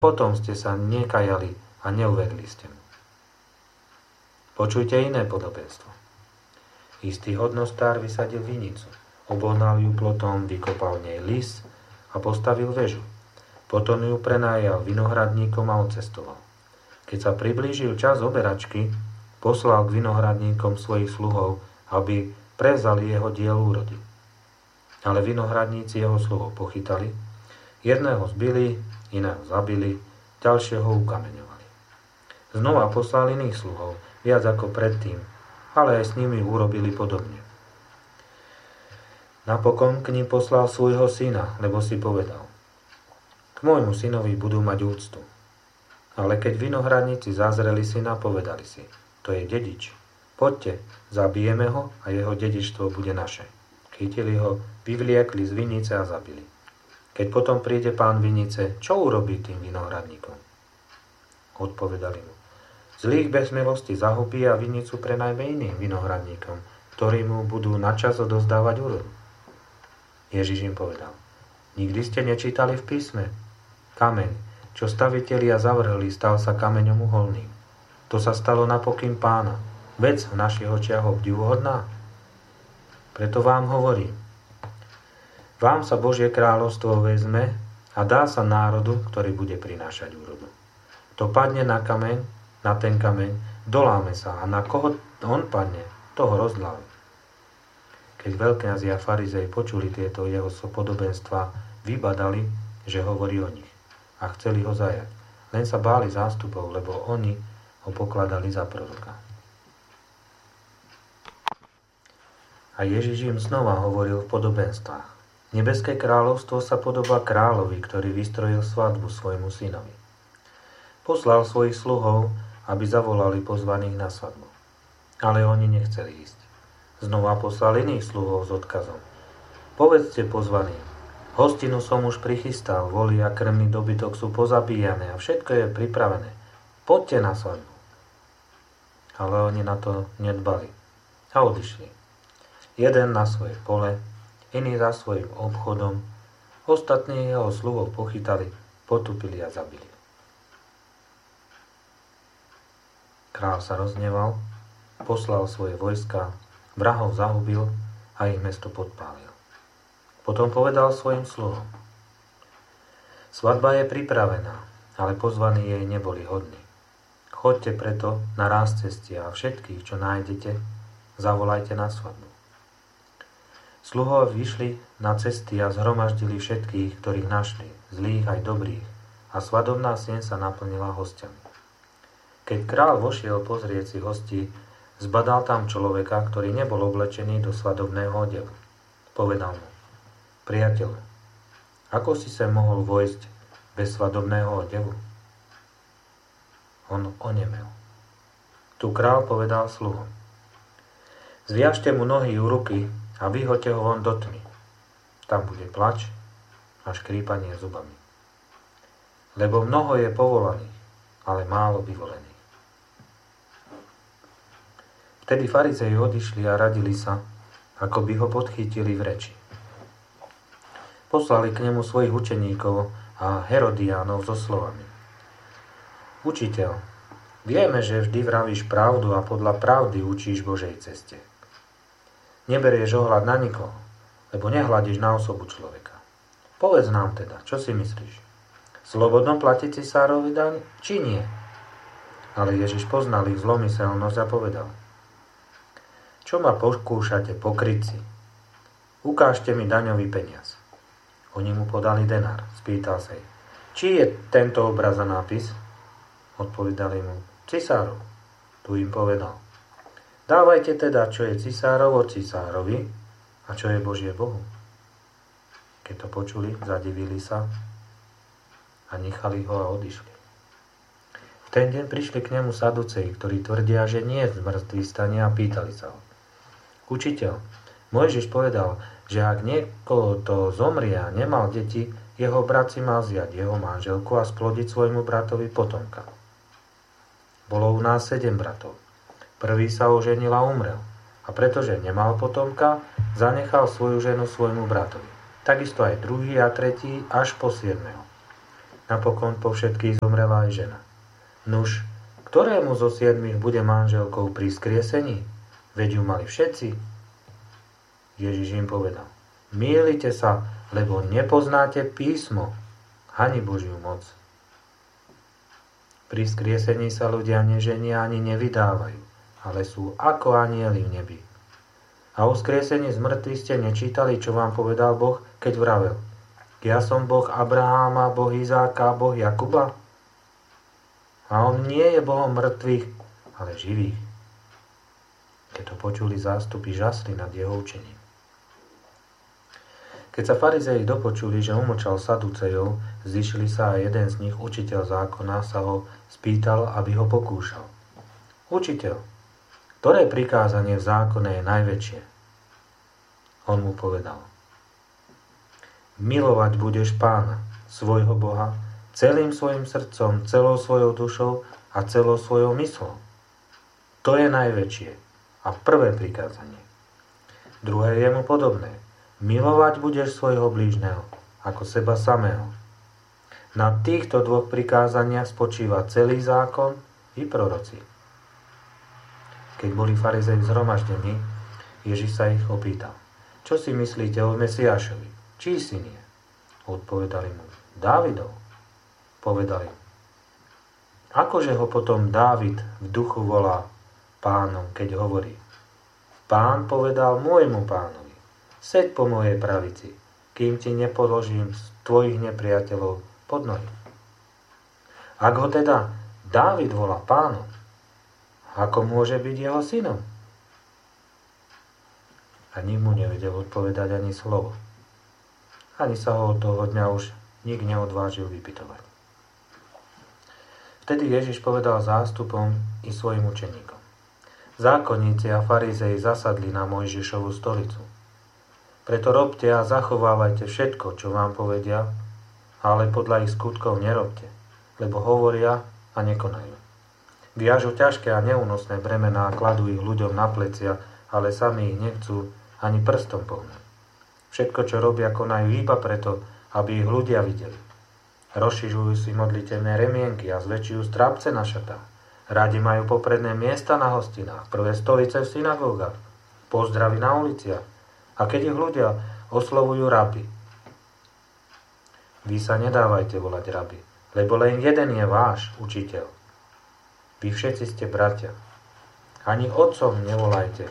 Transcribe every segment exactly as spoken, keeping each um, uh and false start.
Potom ste sa nekajali a neuverili ste mu. Počujte iné podobenstvo. Istý hodnostár vysadil vinicu, obonal ju plotom, vykopal v nej lis a postavil väžu. Potom ju prenajal vinohradníkom a odcestoval. Keď sa priblížil čas oberačky, poslal k vinohradníkom svojich sluhov, aby prevzali jeho diel úrody. Ale vinohradníci jeho sluhov pochytali, jedného zbili, iného zabili, ďalšieho ukameňovali. Znova poslal iných sluhov, viac ako predtým, ale aj s nimi urobili podobne. Napokon k nim poslal svojho syna, lebo si povedal: K môjmu synovi budú mať úctu. Ale keď vinohradníci zazreli syna, povedali si: To je dedič. Poďte, zabijeme ho a jeho dedičstvo bude naše. Chytili ho, vyvliekli z vinice a zabili. Keď potom príde pán vinice, čo urobí tým vinohradníkom? Odpovedali mu: Zlých bez milosti zahubí a vinicu prenajme iným vinohradníkom, ktorí mu budú načas odozdávať úrodu. Ježiš im povedal: Nikdy ste nečítali v písme? Kameň, čo stavitelia zavrhli, stal sa kameňom uholným. To sa stalo na pokyn pána. Vec v našich očiach obdivuhodná. Preto vám hovorím, vám sa Božie kráľovstvo vezme a dá sa národu, ktorý bude prinášať úrodu. To padne na kameň, na ten kameň, doláme sa a na koho on padne, toho rozláme. Keď veľkňazi a farizei počuli tieto jeho podobenstva, vybadali, že hovorí o nich a chceli ho zajať. Len sa báli zástupov, lebo oni ho pokladali za proroka. A Ježiš im znova hovoril v podobenstvách. Nebeské kráľovstvo sa podobá kráľovi, ktorý vystrojil svadbu svojmu synovi. Poslal svojich sluhov, aby zavolali pozvaných na svadbu. Ale oni nechceli ísť. Znova poslal iných sluhov s odkazom: Povedzte pozvaným, hostinu som už prichystal, voli a krmný dobytok sú pozabíjané a všetko je pripravené. Poďte na svadbu. Ale oni na to nedbali a odišli. Jeden na svoje pole, iný za svojim obchodom, ostatní jeho sluhov pochytali, potupili a zabili. Kráľ sa rozneval, poslal svoje vojska, vrahov zahubil a ich mesto podpálil. Potom povedal svojim sluhom: Svadba je pripravená, ale pozvaní jej neboli hodní. Choďte preto na ráz cesty a všetkých, čo nájdete, zavolajte na svadbu. Sluhovia vyšli na cesty a zhromaždili všetkých, ktorých našli, zlých aj dobrých, a svadobná sieň sa naplnila hostiami. Keď kráľ vošiel pozrieť si hostí, zbadal tam človeka, ktorý nebol oblečený do svadobného odevu. Povedal mu: Priateľ, ako si sa mohol vojsť bez svadobného odevu? On onemel. Tu kráľ povedal sluhom: Zviažte mu nohy u ruky a vyhoďte ho von do tmy. Tam bude plač a škrípanie zubami. Lebo mnoho je povolaných, ale málo vyvolených. Vtedy farizei odišli a radili sa, ako by ho podchytili v reči. Poslali k nemu svojich učeníkov a Herodiánov so slovami: Učiteľ, vieme, že vždy vravíš pravdu a podľa pravdy učíš Božej ceste. Neberieš ohľad na nikoho, lebo nehľadíš na osobu človeka. Povedz nám teda, čo si myslíš? Slobodno platiť cisárovi daň, či nie? Ale Ježiš poznal ich zlomyselnosť a povedal: Čo ma pokúšate, pokrytci? Ukážte mi daňový peniaz. Oni mu podali denár. Spýtal sa ich: Či je tento obraz a nápis? Odpovedali mu: Cisárov. Tu im povedal: Dávajte teda, čo je cisárovo cisárovi a čo je Božie Bohu. Keď to počuli, zadivili sa a nechali ho a odišli. V ten deň prišli k nemu saduceji, ktorí tvrdia, že nie je zmrtvý stane, a pýtali sa ho: Učiteľ, Mojžiš povedal, že ak niekoho to zomrie a nemal deti, jeho brat si mal vziať jeho manželku a splodiť svojmu bratovi potomka. Bolo u nás sedem bratov. Prvý sa oženil a umrel, a pretože nemal potomka, zanechal svoju ženu svojmu bratovi. Takisto aj druhý a tretí až po siedmeho. Napokon po všetkých zomrela aj žena. Nuž, ktorému zo siedmých bude manželkou pri skriesení? Veď ju mali všetci. Ježiš im povedal: Mýlite sa, lebo nepoznáte písmo, ani Božiu moc. Pri skriesení sa ľudia neženia ani nevydávajú, ale sú ako anjeli v nebi. A o skriesení z mŕtvych ste nečítali, čo vám povedal Boh, keď vravel: Ja som Boh Abraháma, Boh Izáka, Boh Jakuba? A on nie je Bohom mŕtvych, ale živých. Keď to počuli zástupy, žasli nad jeho učením. Keď sa farizei dopočuli, že umlčal Saducejov, zišli sa a jeden z nich, učiteľ zákona, sa ho spýtal, aby ho pokúšal. Učiteľ, ktoré prikázanie v zákone je najväčšie? On mu povedal: Milovať budeš Pána, svojho Boha, celým svojim srdcom, celou svojou dušou a celou svojou myslou. To je najväčšie a prvé prikázanie. Druhé je mu podobné. Milovať budeš svojho blížneho ako seba samého. Na týchto dvoch prikázaniach spočíva celý zákon i proroci. Keď boli farizei zhromaždení, Ježiš sa ich opýtal: Čo si myslíte o Mesiášovi? Čí syn je? Odpovedali mu: Dávidov. Povedali: Akože ho potom Dávid v duchu volá Pánom, keď hovorí: Pán povedal môjmu Pánovi: Seď po mojej pravici, kým ti nepoložím z tvojich nepriateľov pod nohy. Ak ho teda Dávid volá Pánom, ako môže byť jeho synom? A nik mu nevedel odpovedať ani slovo. Ani sa ho od toho dňa už nik neodvážil vypytovať. Vtedy Ježiš povedal zástupom i svojim učeníkom: Zákonníci a farizei zasadli na Mojžišovu stolicu. Preto robte a zachovávajte všetko, čo vám povedia, ale podľa ich skutkov nerobte, lebo hovoria a nekonajú. Viažu ťažké a neúnosné bremená a kladú ich ľuďom na plecia, ale sami ich nechcú ani prstom pohnúť. Všetko, čo robia, konajú iba preto, aby ich ľudia videli. Rozšižujú si modliteľné remienky a zväčšujú strápce na šatách. Radi majú popredné miesta na hostinách, prvé stolice v synagógach, pozdravy na uliciach. A keď ich ľudia oslovujú rabi, vy sa nedávajte volať rabi, lebo len jeden je váš učiteľ. Vy všetci ste bratia. Ani otcom nevolajte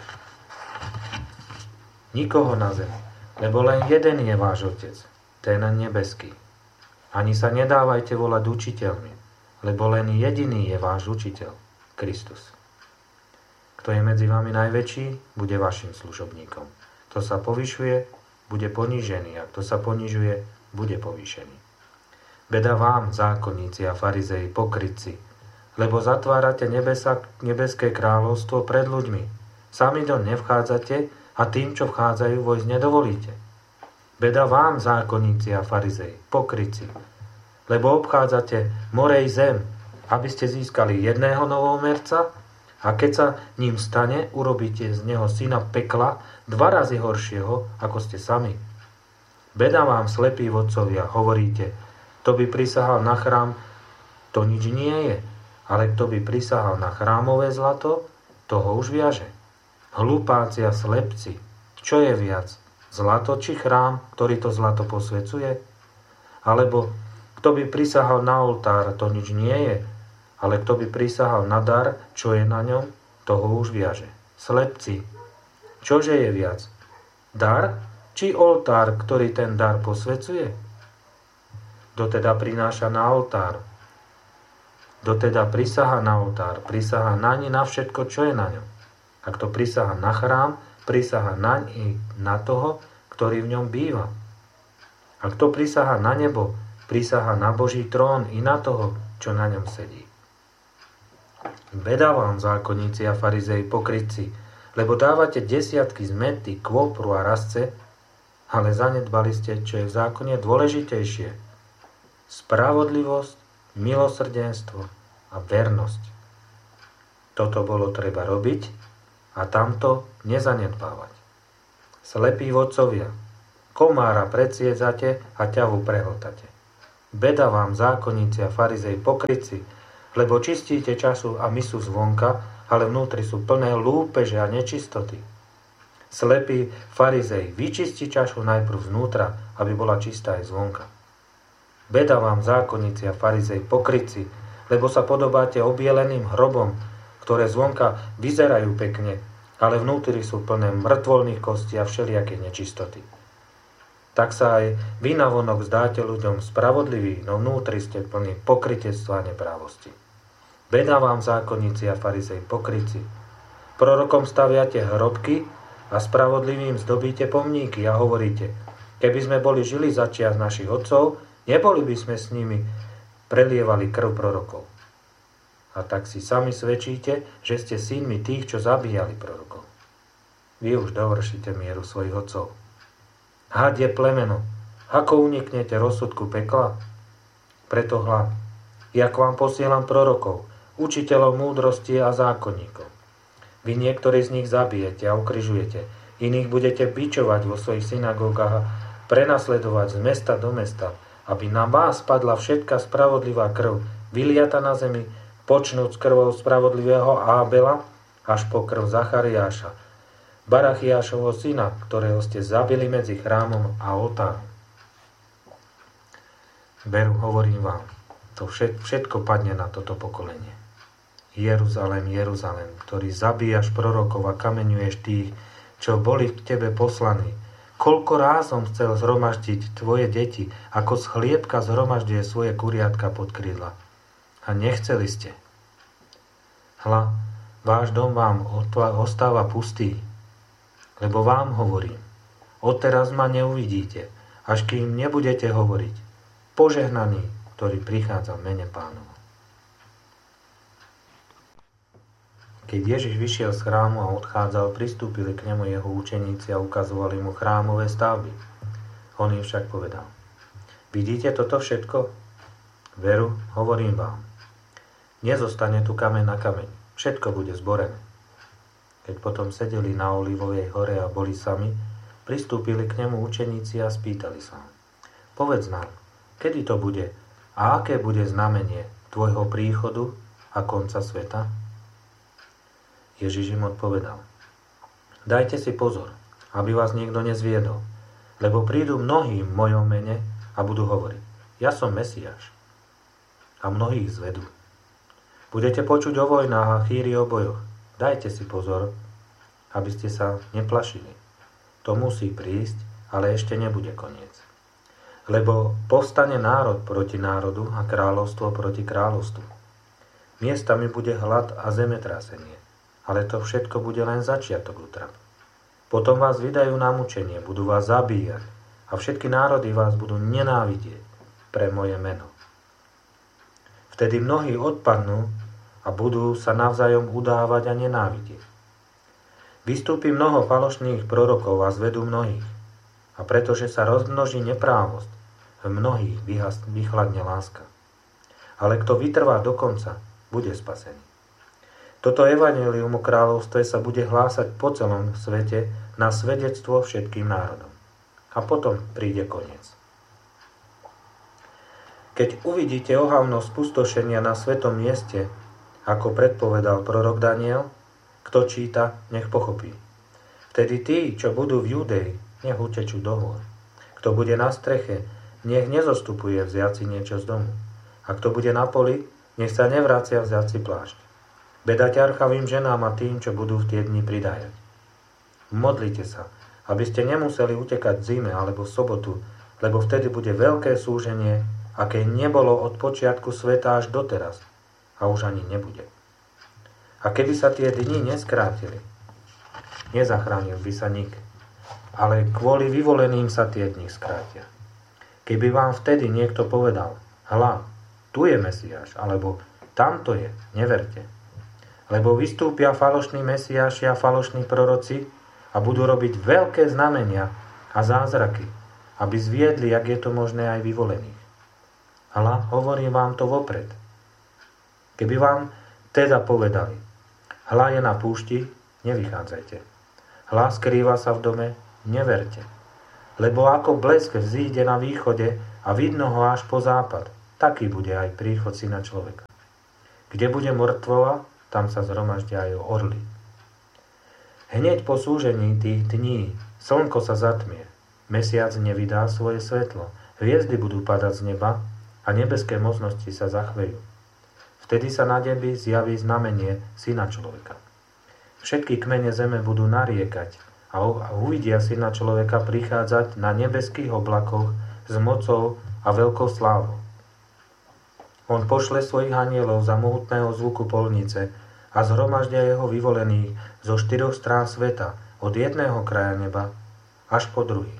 nikoho na zemi, lebo len jeden je váš otec, ten nebeský. Ani sa nedávajte volať učiteľmi, lebo len jediný je váš učiteľ, Kristus. Kto je medzi vami najväčší, bude vašim služobníkom. Kto sa povyšuje, bude ponížený, a kto sa ponižuje, bude povýšený. Beda vám, zákonníci a farizei, pokrytci, lebo zatvárate nebesa, nebeské kráľovstvo pred ľuďmi. Sami do nevchádzate a tým, čo vchádzajú, vojsť nedovolíte. Beda vám, zákonníci a farizei, pokrytci, lebo obchádzate morej zem, aby ste získali jedného novomerca, a keď sa ním stane, urobíte z neho syna pekla dva razy horšieho, ako ste sami. Beda vám, slepí vodcovia, hovoríte: Kto by prisahal na chrám, to nič nie je, ale kto by prisahal na chrámové zlato, toho už viaže. Hlupáci a slepci, čo je viac, zlato či chrám, ktorý to zlato posvecuje? Alebo kto by prisahal na oltár, to nič nie je, ale kto by prisahal na dar, čo je na ňom, toho už viaže. Slepci, čože je viac? Dar či oltár, ktorý ten dar posvecuje? Kto teda prináša na oltár? Kto teda prisaha na oltár, prisaha naň na všetko, čo je na ňom. A kto prisaha na chrám, prisaha naň i na toho, ktorý v ňom býva. A kto prisaha na nebo, prisaha na Boží trón i na toho, čo na ňom sedí. Beda vám, zákonníci a farizei, pokrytci, lebo dávate desiatky z mäty, kôpru a rasce, ale zanedbali ste, čo je v zákone dôležitejšie. Spravodlivosť, milosrdenstvo a vernosť. Toto bolo treba robiť a tamto nezanedbávať. Slepí vodcovia, komára predsiedzate a ťavu prehltate. Beda vám, zákonníci a farizej, pokrytci, lebo čistíte času a misu zvonka, ale vnútri sú plné lúpeže a nečistoty. Slepý farizej, vyčistí čašu najprv znútra, aby bola čistá aj zvonka. Beda vám, zákonníci a farizej, pokrytci, lebo sa podobáte obieleným hrobom, ktoré zvonka vyzerajú pekne, ale vnútri sú plné mŕtvolných kostí a všelijakej nečistoty. Tak sa aj vy navonok zdáte ľuďom spravodliví, no vnútri ste plní pokrytectva a neprávosti. Beda vám, zákonníci a farizej, pokrytci. Prorokom staviate hrobky a spravodlivým zdobíte pomníky a hovoríte, keby sme boli žili za čias našich otcov, neboli by sme s nimi prelievali krv prorokov. A tak si sami svedčíte, že ste synmi tých, čo zabíjali prorokov. Vy už dovršíte mieru svojich otcov. Hadie plemeno, ako uniknete rozsudku pekla? Preto hľa, jak vám posielam prorokov, učiteľov múdrosti a zákonníkov. Vy niektorí z nich zabijete a ukrižujete, iných budete bičovať vo svojich synagógach a prenasledovať z mesta do mesta, aby na vás padla všetká spravodlivá krv, vyliata na zemi, počnúc krvou spravodlivého Ábela až po krv Zachariáša, Barachiášovho syna, ktorého ste zabili medzi chrámom a oltárom. Veru, hovorím vám, to všetko padne na toto pokolenie. Jeruzalém, Jeruzalém, ktorý zabíjaš prorokov a kameňuješ tých, čo boli k tebe poslaní. Koľko ráz som chcel zhromaždiť tvoje deti, ako z chliebka zhromažďuje svoje kuriatka pod krídla. A nechceli ste. Hľa, váš dom vám ostáva pustý, lebo vám hovorím, odteraz ma neuvidíte, až kým nebudete hovoriť, požehnaný, ktorý prichádza v mene Pánovom. Keď Ježiš vyšiel z chrámu a odchádzal, pristúpili k nemu jeho učeníci a ukazovali mu chrámové stavby. On im však povedal, vidíte toto všetko? Veru, hovorím vám, nezostane tu kameň na kameň, všetko bude zborené. Keď potom sedeli na Olivovej hore a boli sami, pristúpili k nemu učeníci a spýtali sa. Povedz nám, kedy to bude a aké bude znamenie tvojho príchodu a konca sveta? Ježiš im odpovedal. Dajte si pozor, aby vás niekto nezviedol, lebo prídu mnohí v mojom mene a budú hovoriť, ja som Mesiáš. A mnohých zvedú. Budete počuť o vojnách a chýri o bojoch. Dajte si pozor, aby ste sa neplašili. To musí prísť, ale ešte nebude koniec. Lebo povstane národ proti národu a kráľovstvo proti kráľovstvu. Miestami bude hlad a zemetrasenie, ale to všetko bude len začiatok útrap. Potom vás vydajú na mučenie, budú vás zabíjať a všetky národy vás budú nenávidieť pre moje meno. Vtedy mnohí odpadnú a budú sa navzájom udávať a nenávidieť. Vystúpi mnoho falošných prorokov a zvedú mnohých. A pretože sa rozmnoží neprávosť, v mnohých vychladne láska. Ale kto vytrvá do konca, bude spasený. Toto evanjelium o kráľovstve sa bude hlásať po celom svete na svedectvo všetkým národom. A potom príde koniec. Keď uvidíte ohavnosť spustošenia na svetom mieste, ako predpovedal prorok Daniel, kto číta, nech pochopí. Vtedy tí, čo budú v Judei, nech utečú do hôr. Kto bude na streche, nech nezostupuje vziať si niečo z domu. A kto bude na poli, nech sa nevracia vziať si plášť. Beda ťarchavým ženám a tým, čo budú v tie dni pridájať. Modlite sa, aby ste nemuseli utekať v zime alebo v sobotu, lebo vtedy bude veľké súženie, aké nebolo od počiatku sveta až doteraz a už ani nebude. A keby sa tie dni neskrátili, nezachránil by sa nik, ale kvôli vyvoleným sa tie dni skrátia. Keby vám vtedy niekto povedal, hľa, tu je Mesiáš, alebo tamto je, neverte. Lebo vystúpia falošní Mesiáši a falošní proroci a budú robiť veľké znamenia a zázraky, aby zviedli, jak je to možné aj vyvolených. Hľa, hovorím vám to vopred. Keby vám teda povedali, hľa je na púšti, nevychádzajte. Hľa skrýva sa v dome, neverte. Lebo ako blesk vzíde na východe a vidno ho až po západ. Taký bude aj príchod Syna človeka. Kde bude mŕtvola, tam sa zhromaždia aj orly. Hneď po súžení tých dní slnko sa zatmie, mesiac nevydá svoje svetlo, hviezdy budú padať z neba a nebeské mocnosti sa zachvejú. Vtedy sa na nebi zjaví znamenie Syna človeka. Všetky kmene zeme budú nariekať a uvidia Syna človeka prichádzať na nebeských oblakoch s mocou a veľkou slávou. On pošle svojich anielov za mohutného zvuku polnice a zhromaždia jeho vyvolených zo štyroch strán sveta, od jedného kraja neba až po druhý.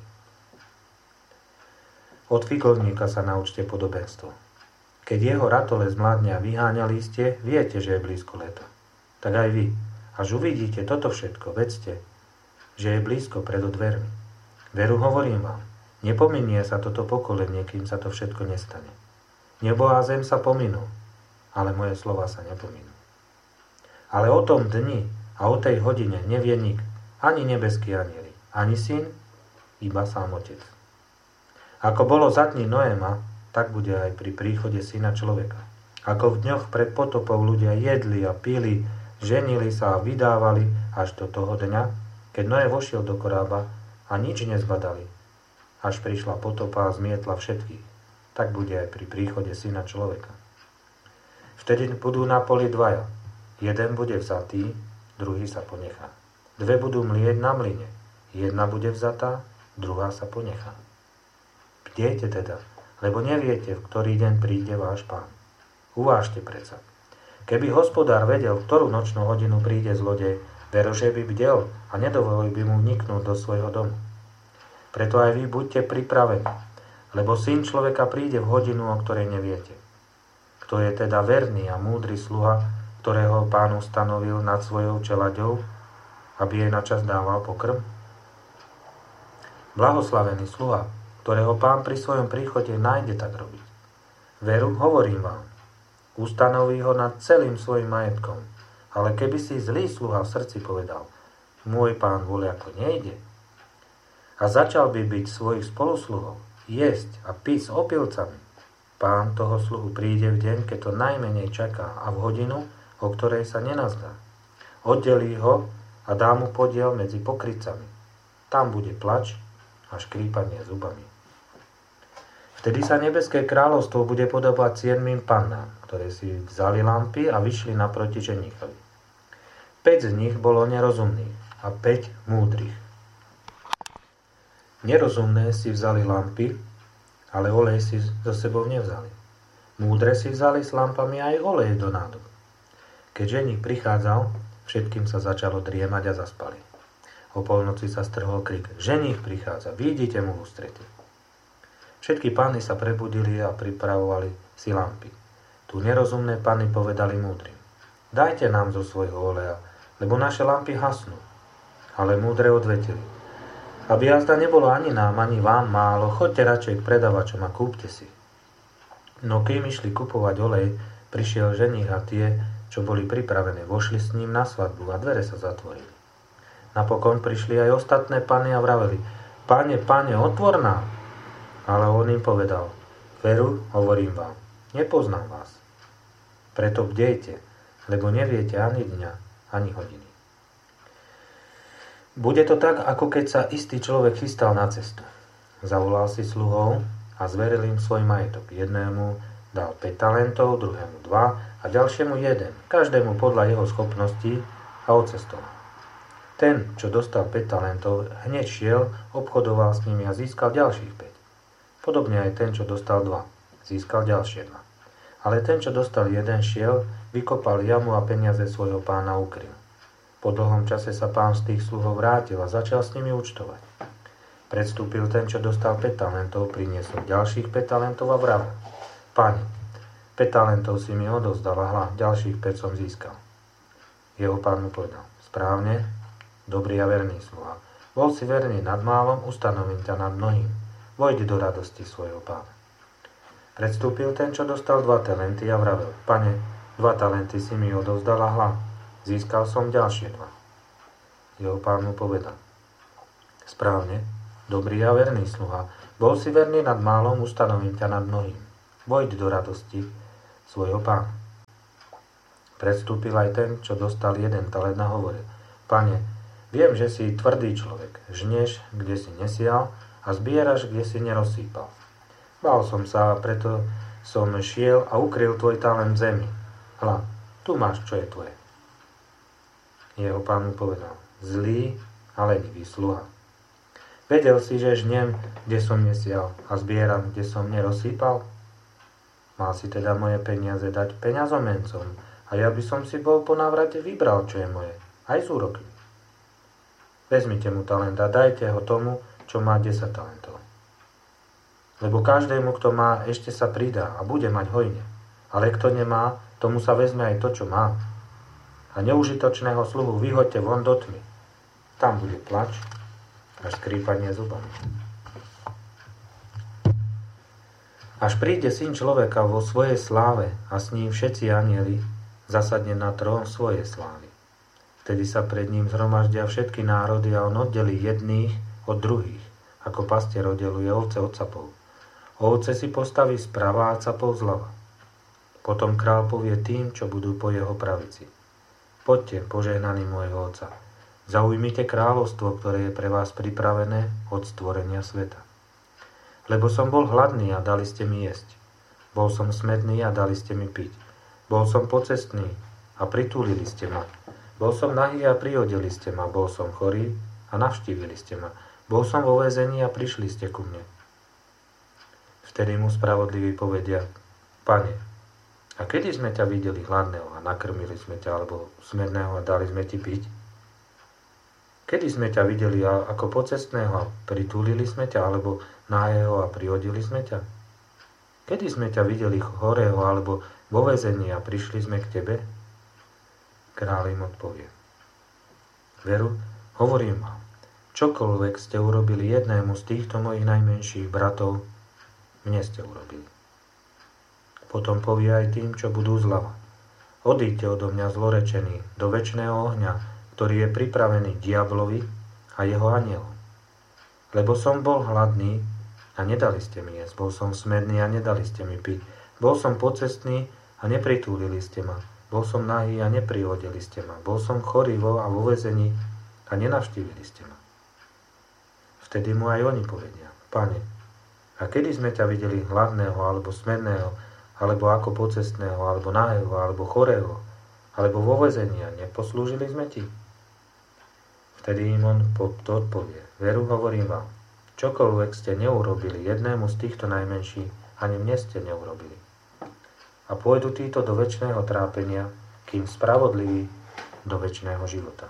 Od figovníka sa naučte podobenstvo. Keď jeho ratole zmladne a vyháňa lístie, viete, že je blízko leto. Tak aj vy, až uvidíte toto všetko, vedzte, že je blízko pred dvermi. Veru hovorím vám, nepominie sa toto pokolenie, kým sa to všetko nestane. Nebo a zem sa pominú, ale moje slova sa nepominú. Ale o tom dni a o tej hodine nevie nik, ani nebeský anieli, ani syn, iba sám otec. Ako bolo za dní Noéma, tak bude aj pri príchode Syna človeka. Ako v dňoch pred potopou ľudia jedli a pili, ženili sa a vydávali až do toho dňa, keď Noé vošiel do korába a nič nezbadali, až prišla potopa a zmietla všetkých. Tak bude aj pri príchode Syna človeka. Vtedy budú na poli dvaja. Jeden bude vzatý, druhý sa ponechá. Dve budú mlieť na mlyne. Jedna bude vzatá, druhá sa ponechá. Bdejte teda, lebo neviete, v ktorý deň príde váš Pán. Uvážte predsa. Keby hospodár vedel, v ktorú nočnú hodinu príde zlodej, vero, že by bdel a nedovolil by mu vniknúť do svojho domu. Preto aj vy buďte pripravení, lebo Syn človeka príde v hodinu, o ktorej neviete. Kto je teda verný a múdry sluha, ktorého Pán ustanovil nad svojou čelaďou, aby jej načas dával pokrm? Blahoslavený sluha, ktorého Pán pri svojom príchode nájde tak robiť. Veru, hovorím vám, ustanoví ho nad celým svojim majetkom, ale keby si zlý sluha v srdci povedal, môj Pán voľako nejde, a začal by byť svojich spolusluhov, jesť a piť s opilcami, Pán toho sluhu príde v deň, keď to najmenej čaká a v hodinu, o ktorej sa nenazdá. Oddelí ho a dá mu podiel medzi pokrytcami. Tam bude plač a škrípanie zubami. Vtedy sa nebeské kráľovstvo bude podobať siedmym pannám, ktoré si vzali lampy a vyšli naproti ženíchovi. Päť z nich bolo nerozumných a päť múdrych. Nerozumné si vzali lampy, ale olej si so sebou nevzali. Múdre si vzali s lampami aj olej do nádob. Keď ženích prichádzal, všetkým sa začalo driemať a zaspali. O polnoci sa strhol krik. Ženích prichádza, vidíte mu v ústrety. Všetky panny sa prebudili a pripravovali si lampy. Tu nerozumné panny povedali múdrym. Dajte nám zo svojho oleja, lebo naše lampy hasnú. Ale múdre odvetili. Aby jazda nebolo ani nám, ani vám málo, choďte radšej k predavačom a kúpte si. No kým išli kupovať olej, prišiel ženích a tie, čo boli pripravené, vošli s ním na svadbu a dvere sa zatvorili. Napokon prišli aj ostatné panny a vraveli, Pane, pane, otvor nám. Ale on im povedal, veru, hovorím vám, nepoznám vás. Preto bdejte, lebo neviete ani dňa, ani hodiny. Bude to tak, ako keď sa istý človek chystal na cestu. Zavolal si sluhov a zveril im svoj majetok. Jednému dal päť talentov, druhému dva a ďalšiemu jeden, každému podľa jeho schopností a odcestoval. Ten, čo dostal päť talentov, hneď šiel, obchodoval s nimi a získal ďalších päť. Podobne aj ten, čo dostal dva, získal ďalšie dva. Ale ten, čo dostal jeden, šiel, vykopal jamu a peniaze svojho pána ukryl. Po dlhom čase sa pán z tých sluhov vrátil a začal s nimi účtovať. Predstúpil ten, čo dostal päť talentov, priniesol ďalších päť talentov a vravel. Pane, päť talentov si mi odovzdal a hľa, ďalších päť som získal. Jeho pán mu povedal, správne, dobrý a verný sluha. Bol si verný nad málom, ustanovím ťa nad mnohým. Vojdi do radosti svojho pána. Predstúpil ten, čo dostal dva talenty a vravel. Pane, dva talenty si mi odovzdal a hľa, získal som ďalšie dva. Jeho pán mu povedal. Správne, dobrý a verný sluha. Bol si verný nad málom, ustanovím ťa nad mnohým. Vojď do radosti svojho pána. Predstúpil aj ten, čo dostal jeden talent a hovoril: Pane, viem, že si tvrdý človek, žneš, kde si nesial a zbieraš, kde si nerozsýpal. Bál som sa, preto som šiel a ukryl tvoj talent v zemi. Hľa, tu máš, čo je tvoje. Jeho pán mu povedal: Zlý a lenivý sluha. Vedel si, že žnem, kde som nesial a zbieram, kde som nerozsýpal? Mal si teda moje peniaze dať peňazomencom a ja by som si bol po návrate vybral, čo je moje, aj s úrokmi. Vezmite mu talent a dajte ho tomu, čo má desať talentov. Lebo každému, kto má, ešte sa pridá a bude mať hojne. Ale kto nemá, tomu sa vezme aj to, čo má. A neužitočného sluhu vyhoďte von do tmy. Tam bude plač až skrípanie zubami. Až príde Syn človeka vo svojej sláve a s ním všetci anjeli, zasadne na trón svojej slávy. Vtedy sa pred ním zhromaždia všetky národy a on oddelí jedných od druhých, ako pastier oddeluje ovce od capov. Ovce si postaví sprava a capov zľava. Potom král povie tým, čo budú po jeho pravici: Poďte, požehnaní môjho Otca, zaujmite kráľovstvo, ktoré je pre vás pripravené od stvorenia sveta. Lebo som bol hladný a dali ste mi jesť. Bol som smedný a dali ste mi piť. Bol som pocestný a pritúlili ste ma. Bol som nahý a prihodili ste ma. Bol som chorý a navštívili ste ma. Bol som vo väzení a prišli ste ku mne. Vtedy mu spravodliví povedia: Pane, a kedy sme ťa videli hladného a nakrmili sme ťa, alebo smedného a dali sme ti piť? Kedy sme ťa videli ako pocestného a pritúlili sme ťa, alebo nahého a prihodili sme ťa? Kedy sme ťa videli chorého alebo vo väzení a prišli sme k tebe? Kráľ im odpovie: Veru, hovorím vám, čokoľvek ste urobili jednému z týchto mojich najmenších bratov, mne ste urobili. Potom povie aj tým, čo budú zľava: Odíďte odo mňa zlorečení do večného ohňa, ktorý je pripravený diablovi a jeho anjelom. Lebo som bol hladný a nedali ste mi jesť, bol som smedný a nedali ste mi piť, bol som pocestný a nepritúlili ste ma, bol som nahý a neprihodili ste ma, bol som chorý a vo väzení a nenavštívili ste ma. Vtedy mu aj oni povedia: Pane, a kedy sme ťa videli hladného alebo smedného, alebo ako pocestného, alebo nahého, alebo chorého, alebo vo väzení a neposlúžili sme ti? Vtedy im on to odpovie: Veru, hovorím vám, čokoľvek ste neurobili jednému z týchto najmenších, ani mne ste neurobili. A pôjdu títo do večného trápenia, kým spravodliví do večného života.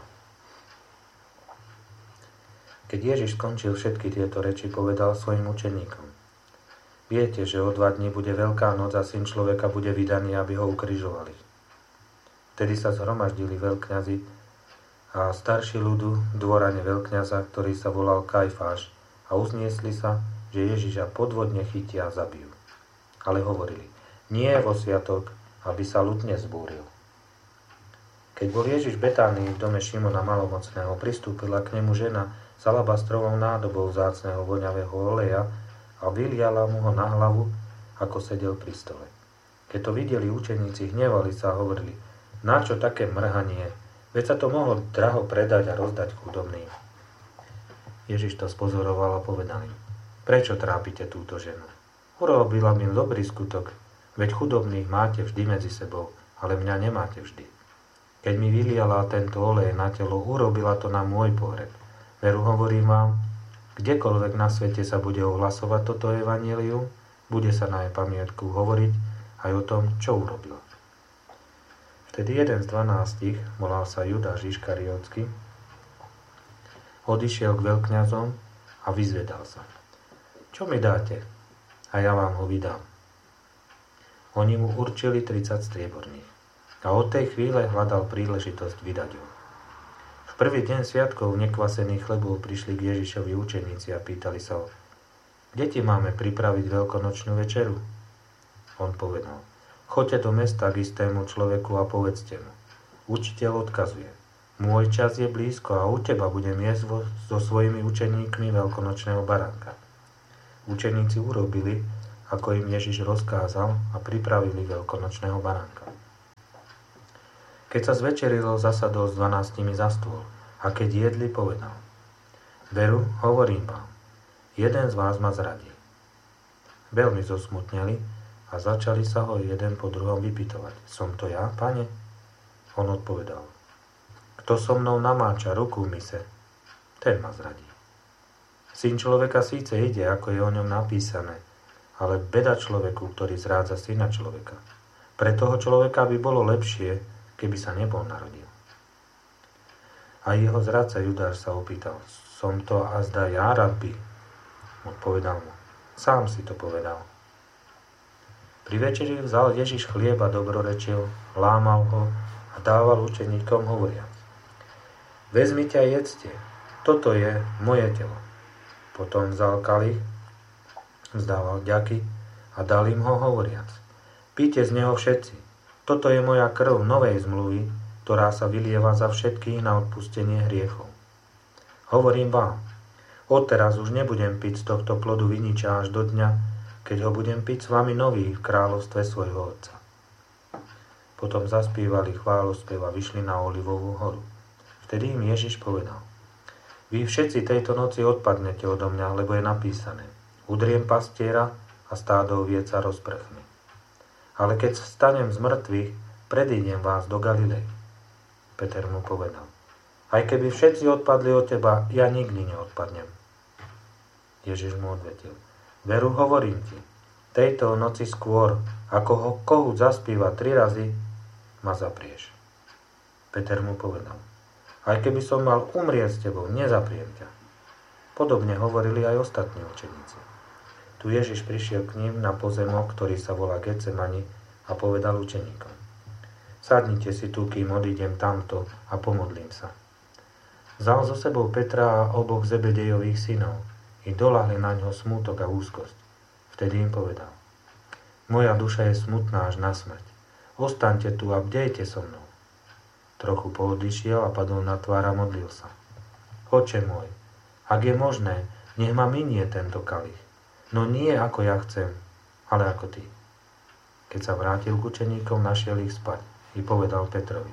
Keď Ježiš skončil všetky tieto reči, povedal svojim učeníkom: Viete, že o dva dni bude Veľká noc a Syn človeka bude vydaný, aby ho ukrižovali. Vtedy sa zhromaždili veľkňazi a starší ľudu v dvorane veľkňaza, ktorý sa volal Kajfáš, a uzniesli sa, že Ježiša podvodne chytia a zabijú. Ale hovorili: Nie je vo sviatok, aby sa ľud nezbúril. Keď bol Ježiš v Betánii v dome Šimona malomocného, pristúpila k nemu žena s alabastrovou nádobou vzácneho voňavého oleja a vyliala mu ho na hlavu, ako sedel pri stole. Keď to videli učeníci, hnevali sa a hovorili: Načo také mrhanie? Veď sa to mohlo draho predať a rozdať chudobným. Ježiš to spozoroval a povedal im: Prečo trápite túto ženu? Urobila mi dobrý skutok, veď chudobných máte vždy medzi sebou, ale mňa nemáte vždy. Keď mi vyliala tento olej na telo, urobila to na môj pohreb. Veru, hovorím vám, kdekoľvek na svete sa bude ohlasovať toto evanjelium, bude sa na jej pamiatku hovoriť aj o tom, čo urobila. Vtedy jeden z dvanástich, volal sa Judáš Iškariótsky, odišiel k veľkňazom a vyzvedal sa: Čo mi dáte? A ja vám ho vydám. Oni mu určili tridsať strieborných a od tej chvíle hľadal príležitosť vydať ho. V prvý deň sviatkov nekvasených chlebov prišli k Ježišovi učeníci a pýtali sa ho: Kde ti máme pripraviť veľkonočnú večeru? On povedal: Choďte do mesta k istému človeku a povedzte mu: Učiteľ odkazuje: Môj čas je blízko a u teba budem jesť so svojimi učeníkmi veľkonočného baránka. Učeníci urobili, ako im Ježiš rozkázal, a pripravili veľkonočného baránka. Keď sa zvečerilo, zasadol s dvanástimi za stôl a keď jedli, povedal: Veru, hovorím vám, jeden z vás ma zradí. Veľmi zosmutneli a začali sa ho jeden po druhom vypytovať: Som to ja, pane? On odpovedal: Kto so mnou namáča ruku v mise, ten ma zradí. Syn človeka síce ide, ako je o ňom napísané, ale beda človeku, ktorý zrádza syna človeka. Pre toho človeka by bolo lepšie, keby sa nebol narodil. A jeho zradca Judáš sa opýtal: Som to azda ja, rabbi? Odpovedal mu: Sám si to povedal. Pri večeri vzal Ježiš chlieb a dobrorečil, lámal ho a dával učeníkom, hovoriac: Vezmite a jedzte, toto je moje telo. Potom vzal kalich, vzdával ďaky a dal im ho, hovoriac: Píte z neho všetci, toto je moja krv novej zmluvy, ktorá sa vylieva za všetkých na odpustenie hriechov. Hovorím vám, odteraz už nebudem piť z tohto plodu viniča až do dňa, keď ho budem piť s vami nový v kráľovstve svojho Otca. Potom zaspívali chválospev a vyšli na Olivovú horu. Vtedy im Ježiš povedal: Vy všetci tejto noci odpadnete odo mňa, lebo je napísané: Udriem pastiera a stádo oviec sa rozprchne. Ale keď vstanem z mŕtvych, predídem vás do Galilei. Peter mu povedal: Aj keby všetci odpadli od teba, ja nikdy neodpadnem. Ježiš mu odvetil: Veru, hovorím ti, tejto noci skôr, ako ho kohút zaspíva tri razy, ma zaprieš. Peter mu povedal: Aj keby som mal umrieť s tebou, nezapriem ťa. Podobne hovorili aj ostatní učeníci. Tu Ježiš prišiel k ním na pozemok, ktorý sa volá Getsemani, a povedal učeníkom: Sadnite si tu, kým odídem tamto a pomodlím sa. Vzal so sebou Petra a oboch Zebedejových synov i doľahli na ňo smútok a úzkosť. Vtedy im povedal: Moja duša je smutná až na smrť. Ostaňte tu a bdejte so mnou. Trochu poodišiel a padol na tvár a modlil sa: Oče môj, ak je možné, nech ma minie tento kalich. No nie ako ja chcem, ale ako ty. Keď sa vrátil k učeníkom, našiel ich spať i povedal Petrovi: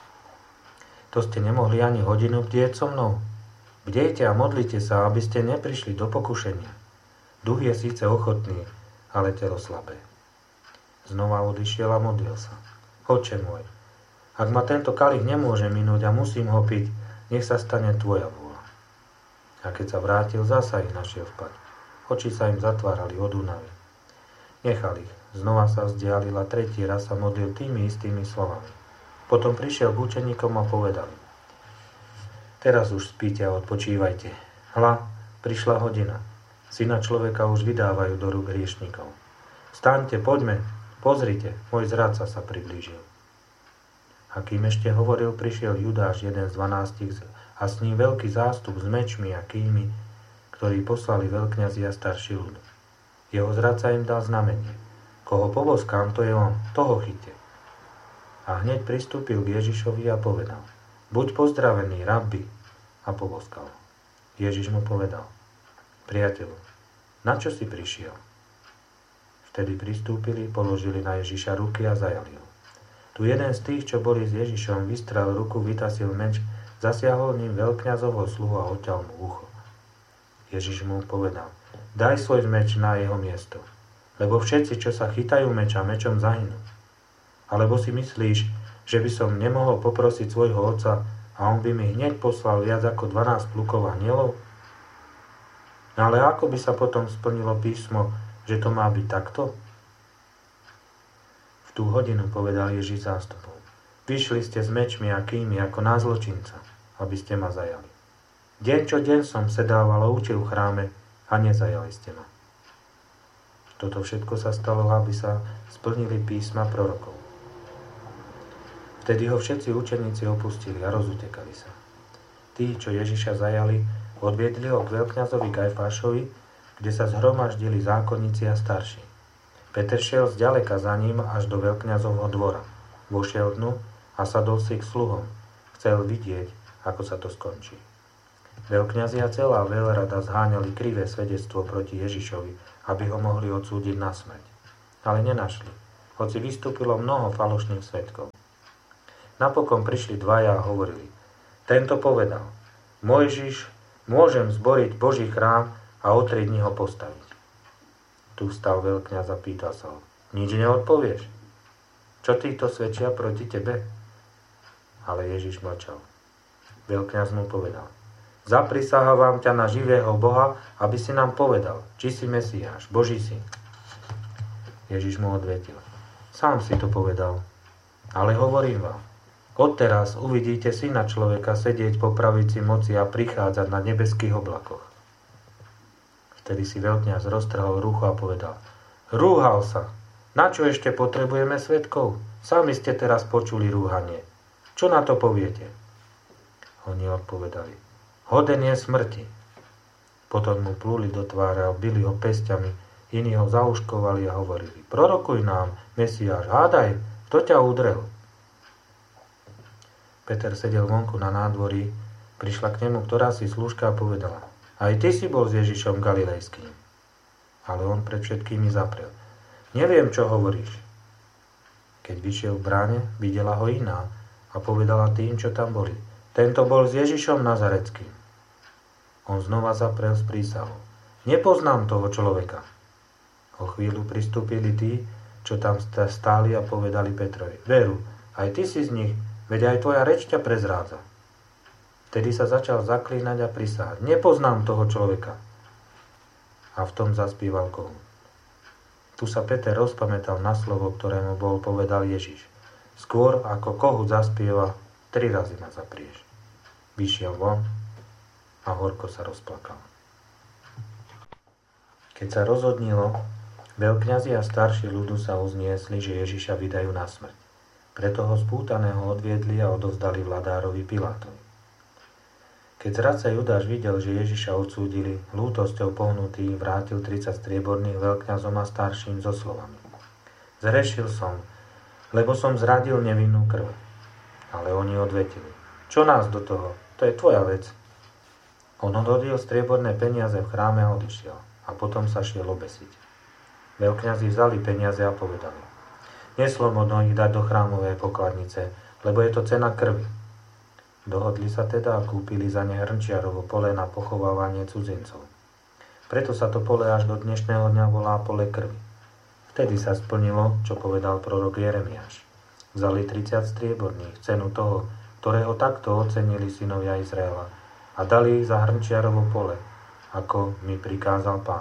To ste nemohli ani hodinu bdieť so mnou? Bdejte a modlite sa, aby ste neprišli do pokušenia. Duch je síce ochotný, ale telo slabé. Znova odišiel a modlil sa: Oče môj, ak ma tento kalich nemôže minúť a musím ho piť, nech sa stane tvoja vôľa. A keď sa vrátil, zasa ich našiel spať. Oči sa im zatvárali od únavy. Nechal ich. Znova sa vzdialil a tretí raz sa modlil tými istými slovami. Potom prišiel k učeníkom a povedal: Teraz už spíte a odpočívajte. Hľa, prišla hodina. Syna človeka už vydávajú do rúk hriešnikov. Vstaňte, poďme, pozrite, môj zradca sa priblížil. A kým ešte hovoril, prišiel Judáš, jeden z dvanástich, a s ním veľký zástup s mečmi a kými, ktorí poslali veľkňazi a starší ľud. Jeho zradca im dal znamenie: Koho poboskám, to je on, toho chyťte. A hneď pristúpil k Ježišovi a povedal: Buď pozdravený, rabbi, a poboskal. Ježiš mu povedal: Priateľu, na čo si prišiel? Vtedy pristúpili, položili na Ježiša ruky a zajali ho. Tu jeden z tých, čo boli s Ježišom, vystrel ruku, vytasil meč, zasiahol ním veľkňazovho sluhu a odťal mu ucho. Ježiš mu povedal: Daj svoj meč na jeho miesto, lebo všetci, čo sa chytajú meča, mečom zahynú. Alebo si myslíš, že by som nemohol poprosiť svojho otca a on by mi hneď poslal viac ako dvanásť plukov anielov? No ale ako by sa potom splnilo písmo, že to má byť takto? V tú hodinu povedal Ježiš zástupom: Vyšli ste s mečmi a kými ako na zločinca, aby ste ma zajali. Deň čo deň som sedával a učil v chráme a nezajali ste ma. Toto všetko sa stalo, aby sa splnili písma prorokov. Vtedy ho všetci učeníci opustili a rozutekali sa. Tí, čo Ježiša zajali, odviedli ho k veľkňazovi Kajfášovi, kde sa zhromaždili zákonníci a starší. Peter šiel zďaleka za ním až do veľkňazovho dvora. Vošiel dnu a sadol si k sluhom. Chcel vidieť, ako sa to skončí. Veľkňazi a celá veľrada zháňali krivé svedectvo proti Ježišovi, aby ho mohli odsúdiť na smrť. Ale nenašli, hoci vystúpilo mnoho falošných svedkov. Napokon prišli dvaja a hovorili: Tento povedal: Mojžiš, môžem zboriť Boží chrám a o tri dni ho postaviť. Tu vstal veľkňaz a pýtal sa ho: Nič neodpovieš? Čo títo svedčia proti tebe? Ale Ježiš mlčal. Veľkňaz mu povedal: Zaprisahávam ťa na živého Boha, aby si nám povedal, či si Mesiáš, Boží syn. Ježiš mu odvetil: Sám si to povedal, ale hovorím vám, odteraz uvidíte syna človeka sedieť po pravici moci a prichádzať na nebeských oblakoch. Vtedy si veľkňaz roztrhol rucho a povedal: Rúhal sa! Na čo ešte potrebujeme svedkov? Sami ste teraz počuli rúhanie. Čo na to poviete? Oni odpovedali: Hoden je smrti. Potom mu plúli do tváre a bili ho pesťami, iní ho zauškovali a hovorili: Prorokuj nám, Mesiáš, hádaj, kto ťa udrel? Peter sedel vonku na nádvorí, prišla k nemu ktorási slúžka a povedala: Aj ty si bol s Ježišom Galilejským. Ale on pred všetkými zaprel: Neviem, čo hovoríš. Keď vyšiel v bráne, videla ho iná a povedala tým, čo tam boli: Tento bol s Ježišom Nazareckým. On znova zaprel s prísahou: Nepoznám toho človeka. O chvíľu pristúpili tí, čo tam stáli a povedali Petrovi: Veru, aj ty si z nich, veď aj tvoja reč ťa prezrádza. Vtedy sa začal zaklínať a prisahať: Nepoznám toho človeka. A v tom zaspíval kohút. Tu sa Peter rozpamätal na slovo, ktorému bol povedal Ježiš: Skôr ako kohút zaspieva, tri razy ma zaprieš. Vyšiel von a horko sa rozplakal. Keď sa rozhodnilo, veľkňazi a starší ľudu sa uzniesli, že Ježiša vydajú na smrť. Preto ho spútaného odviedli a odovzdali vladárovi Pilátovi. Keď zradca Judáš videl, že Ježiša odsúdili, lútosťou pohnutý vrátil tridsať strieborných veľkňazom a starším so slovami: Zhrešil som, lebo som zradil nevinnú krv. Ale oni odvetili: Čo nás do toho? To je tvoja vec. On odhodil strieborné peniaze v chráme a odišiel. A potom sa šiel obesiť. Veľkňazi vzali peniaze a povedali: Neslobodno ich dať do chrámovej pokladnice, lebo je to cena krvi. Dohodli sa teda a kúpili za ne hrnčiarovo pole na pochovávanie cudzincov. Preto sa to pole až do dnešného dňa volá pole krvi. Vtedy sa splnilo, čo povedal prorok Jeremiáš. Vzali tridsať strieborných, cenu toho, ktorého takto ocenili synovia Izraela, a dali ich za hrnčiarovo pole, ako mi prikázal Pán.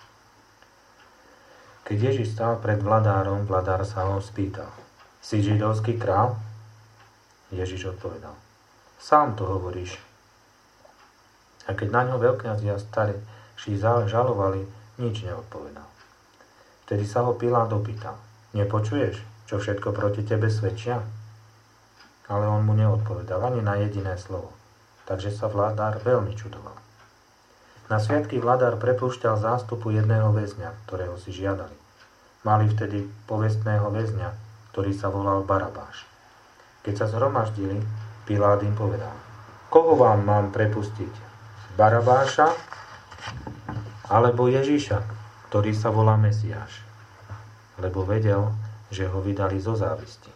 Keď Ježiš stál pred vladárom, vladár sa ho spýtal: Si židovský král? Ježiš odpovedal: Sám to hovoríš. A keď na ňo veľkňazi a starší žalovali, nič neodpovedal. Vtedy sa ho Pilát opýtal: Nepočuješ, čo všetko proti tebe svedčia? Ale on mu neodpovedal ani na jediné slovo. Takže sa vladár veľmi čudoval. Na sviatky vladár prepúšťal zástupu jedného väzňa, ktorého si žiadali. Mali vtedy povestného väzňa, ktorý sa volal Barabáš. Keď sa zhromaždili, Pilát im povedal: Koho vám mám prepustiť? Barabáša alebo Ježiša, ktorý sa volá Mesiáš? Lebo vedel, že ho vydali zo závisti.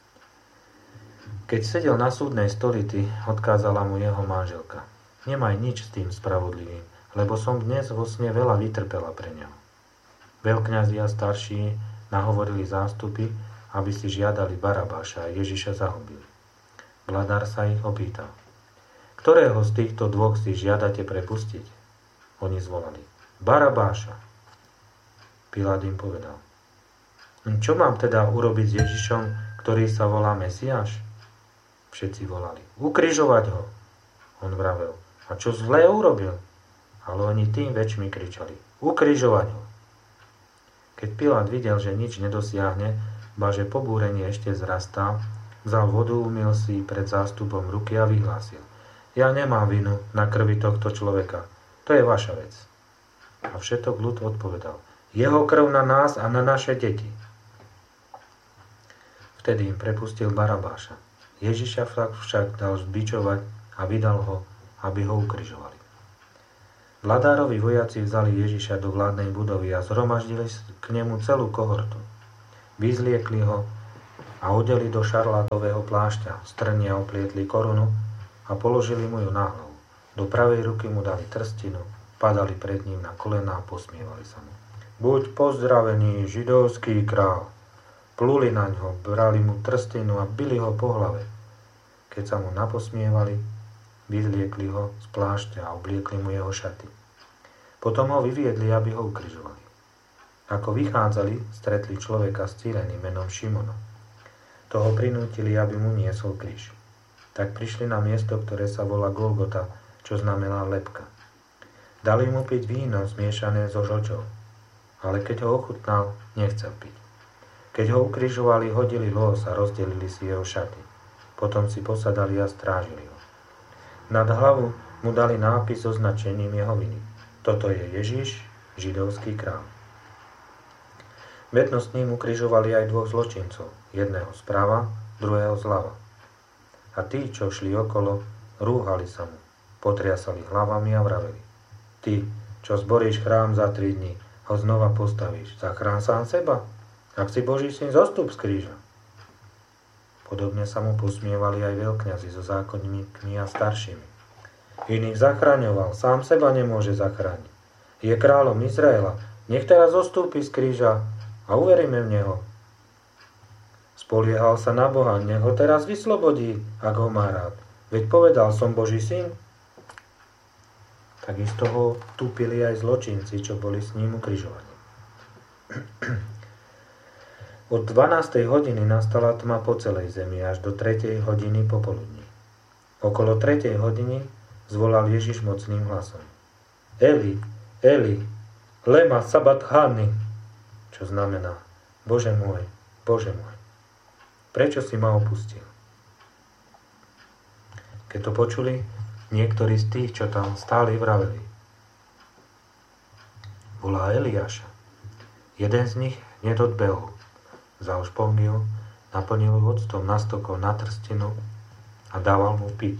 Keď sedel na súdnej stolici, odkázala mu jeho manželka: Nemaj nič s tým spravodlivým, lebo som dnes vo sne veľa vytrpela pre ňa. Veľkňazi a starší nahovorili zástupy, aby si žiadali Barabáša a Ježiša zahubili. Vladár sa ich opýtal: Ktorého z týchto dvoch si žiadate prepustiť? Oni zvolali: Barabáša. Pilát im povedal: Čo mám teda urobiť s Ježišom, ktorý sa volá Mesiáš? Všetci volali: Ukrižovať ho. On vravel: A čo zlé urobil? Ale oni tým väčšmi kričali: Ukrižovať ho. Keď Pilát videl, že nič nedosiahne, ba že pobúrenie ešte zrastá, vzal vodu, umyl si pred zástupom ruky a vyhlásil: Ja nemám vinu na krvi tohto človeka. To je vaša vec. A všetok ľud odpovedal: Jeho krv na nás a na naše deti. Vtedy im prepustil Barabáša. Ježiša však dal zbičovať a vydal ho aby ho ukrižovali. Vladárovi vojaci vzali Ježiša do vládnej budovy a zhromaždili k nemu celú kohortu. Vyzliekli ho a odeli do šarlátového plášťa, strnia oplietli korunu a položili mu ju na hlavu. Do pravej ruky mu dali trstinu, padali pred ním na kolená a posmievali sa mu. Buď pozdravený, židovský král. Pluli na ňo, brali mu trstinu a bili ho po hlave. Keď sa mu naposmievali, vyzliekli ho z plášťa a obliekli mu jeho šaty. Potom ho vyviedli, aby ho ukrižovali. Ako vychádzali, stretli človeka z Cyreny menom Šimona. Toho prinútili, aby mu niesol kríž. Tak prišli na miesto, ktoré sa volá Golgota, čo znamená lebka. Dali mu piť víno zmiešané so žlčou, ale keď ho ochutnal, nechcel piť. Keď ho ukrižovali, hodili lôz a rozdelili si jeho šaty. Potom si posadali a strážili ho. Nad hlavu mu dali nápis so značením jeho viny. Toto je Ježiš, židovský král. Vedno s ním ukrižovali aj dvoch zločincov, jedného zprava, druhého zľava. A tí, čo šli okolo, rúhali sa mu, potriasali hlavami a vraveli: Ty, čo zboríš chrám za tri dni, ho znova postavíš, zachrán sám seba. Ak si Boží syn, zostup z kríža. Podobne sa mu posmievali aj veľkňazi so zákonníkmi a staršími. Iných zachraňoval, sám seba nemôže zachrániť. Je kráľom Izraela, nech teraz zostúpi z kríža a uveríme v neho. Spoliehal sa na Boha, nech ho teraz vyslobodí, ak ho má rád. Veď povedal, som Boží syn. Takisto ho tupili aj zločinci, čo boli s ním ukrižovaní. Od dvanástej hodiny nastala tma po celej zemi až do tretej hodiny popoludní. Okolo tretej hodiny zvolal Ježiš mocným hlasom: Eli, Eli, lema sabachthani, čo znamená: Bože môj, Bože môj, prečo si ma opustil? Keď to počuli, niektorí z tých, čo tam stáli, vraveli: Volá Eliáša. Jeden z nich hneď odbehol, vzal špongiu, naplnil ju octom na stokov na trstinu a dával mu piť.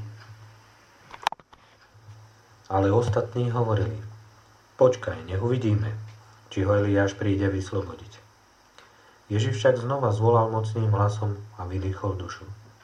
Ale ostatní hovorili: Počkaj, nech uvidíme, či ho Eliáš príde vyslobodiť. Ježiš však znova zvolal mocným hlasom a vydýchol dušu.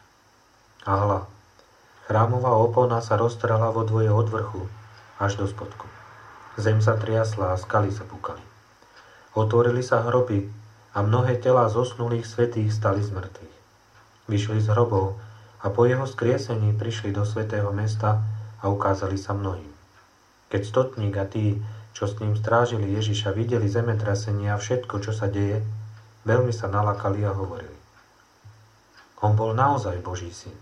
A hľa, chrámová opona sa roztrhla vo dvoje od vrchu až do spodku. Zem sa triasla a skaly sa púkali. Otvorili sa hroby a mnohé telá zosnulých svätých stali z mŕtvych. Vyšli z hrobov a po jeho skriesení prišli do svätého mesta a ukázali sa mnohým. Keď stotník a tí, čo s ním strážili Ježiša, videli zemetrasenie a všetko, čo sa deje, veľmi sa nalakali a hovorili: On bol naozaj Boží syn.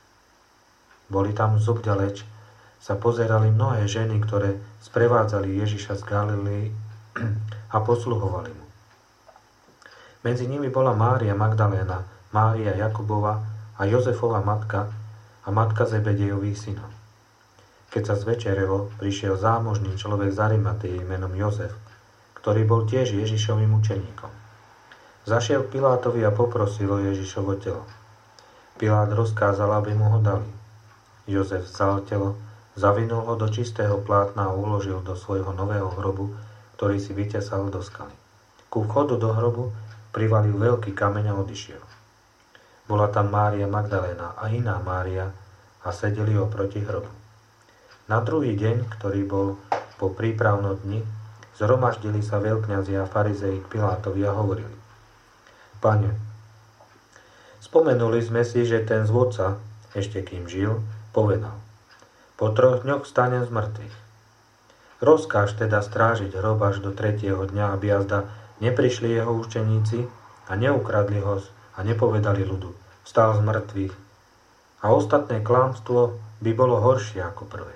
Boli tam zobďaleč, sa pozerali mnohé ženy, ktoré sprevádzali Ježiša z Galilei a posluhovali mu. Medzi nimi bola Mária Magdaléna, Mária Jakubova a Jozefova matka a matka Zebedejových synov. Keď sa zvečerelo, prišiel zámožný človek z Arimatei menom Jozef, ktorý bol tiež Ježišovým učeníkom. Zašiel k Pilátovi a poprosil o Ježišovo telo. Pilát rozkázal, aby mu ho dali. Jozef vzal telo, zavinul ho do čistého plátna a uložil do svojho nového hrobu, ktorý si vytesal do skaly. Ku vchodu do hrobu privalil veľký kameň a odišiel. Bola tam Mária Magdaléna a iná Mária a sedeli oproti hrobu. Na druhý deň, ktorý bol po prípravnom dni, zhromaždili sa veľkňazi a farizei k Pilátovi a hovorili: Pane, spomenuli sme si, že ten zvodca, ešte kým žil, povedal: Po troch dňoch vstanem z mŕtvych. Rozkáž teda strážiť hrob až do tretieho dňa, aby jazda neprišli jeho učeníci a neukradli ho a nepovedali ľudu: Vstal z mŕtvych. A ostatné klamstvo by bolo horšie ako prvé.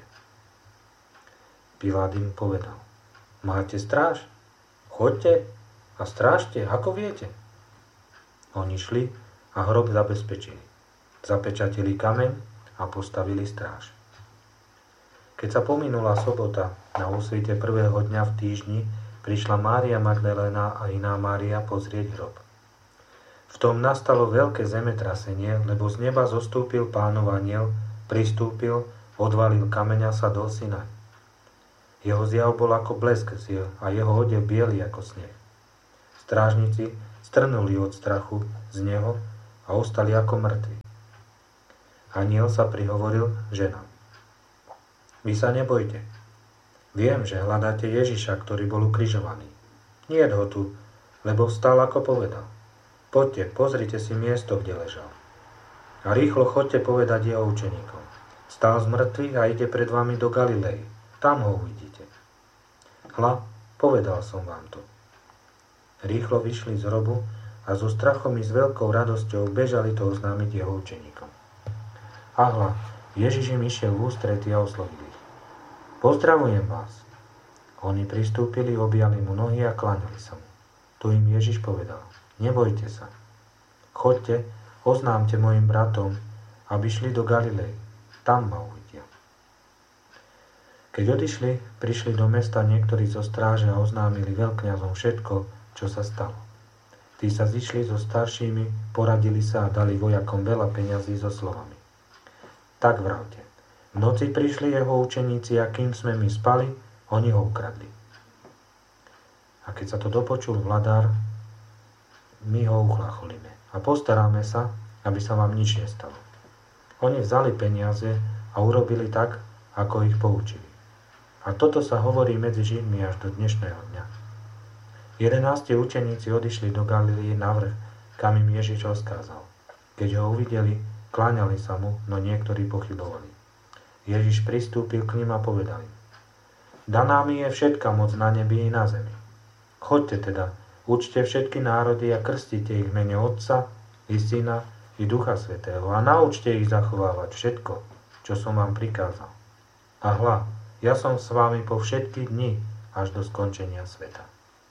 Pilát im povedal: Máte stráž? Choďte a strážte, ako viete. Oni šli a hrob zabezpečili. Zapečatili kameň a postavili stráž. Keď sa pominula sobota, na úsvite prvého dňa v týždni prišla Mária Magdaléna a iná Mária pozrieť hrob. V tom nastalo veľké zemetrasenie, lebo z neba zostúpil Pánov anjel, pristúpil, Odvalil kameň a sadol si naň. Jeho zjav bol ako blesk a jeho odev biely ako sneh. Strážnici strnuli od strachu z neho a ostali ako mŕtvi. Anjel sa prihovoril ženám. Vy sa nebojte. Viem, že hľadáte Ježiša, ktorý bol ukrižovaný. Nie ho tu, lebo vstal, ako povedal. Poďte, pozrite si miesto, kde ležal. A rýchlo chodte povedať jeho učeníkom. Vstal z mŕtvych a ide pred vami do Galilei. Tam ho uvidíte. Hľa, povedal som vám to. Rýchlo vyšli z hrobu a so strachom i s veľkou radosťou bežali to oznámiť jeho učeníkom. A hľa, Ježiš im išiel v ústrety a oslovil ich. Pozdravujem vás. Oni pristúpili, objali mu nohy a kláňali sa mu. Tu im Ježiš povedal. Nebojte sa. Choďte, oznámte mojim bratom, aby šli do Galilei. Tam ma uvidia. Keď odišli, prišli do mesta niektorí zo stráže a oznámili veľkňazom všetko, čo sa stalo. Tí sa zišli so staršími, poradili sa a dali vojakom veľa peňazí so slovami. Tak vravte. V noci prišli jeho učeníci a kým sme my spali, oni ho ukradli. A keď sa to dopočul vladár, my ho uchlacholíme a postaráme sa, aby sa vám nič nestalo. Oni vzali peniaze a urobili tak, ako ich poučili. A toto sa hovorí medzi Židmi až do dnešného dňa. Jedenácti učeníci odišli do Galilei na vrch, kam im Ježiš rozkázal. Keď ho uvideli, kláňali sa mu, no niektorí pochybovali. Ježiš pristúpil k nim a povedal im. Daná mi je všetka moc na nebi i na zemi. Choďte teda, učte všetky národy a krstite ich v mene Otca i Syna i Ducha Svätého a naučte ich zachovávať všetko, čo som vám prikázal. A hľa, ja som s vami po všetky dni až do skončenia sveta.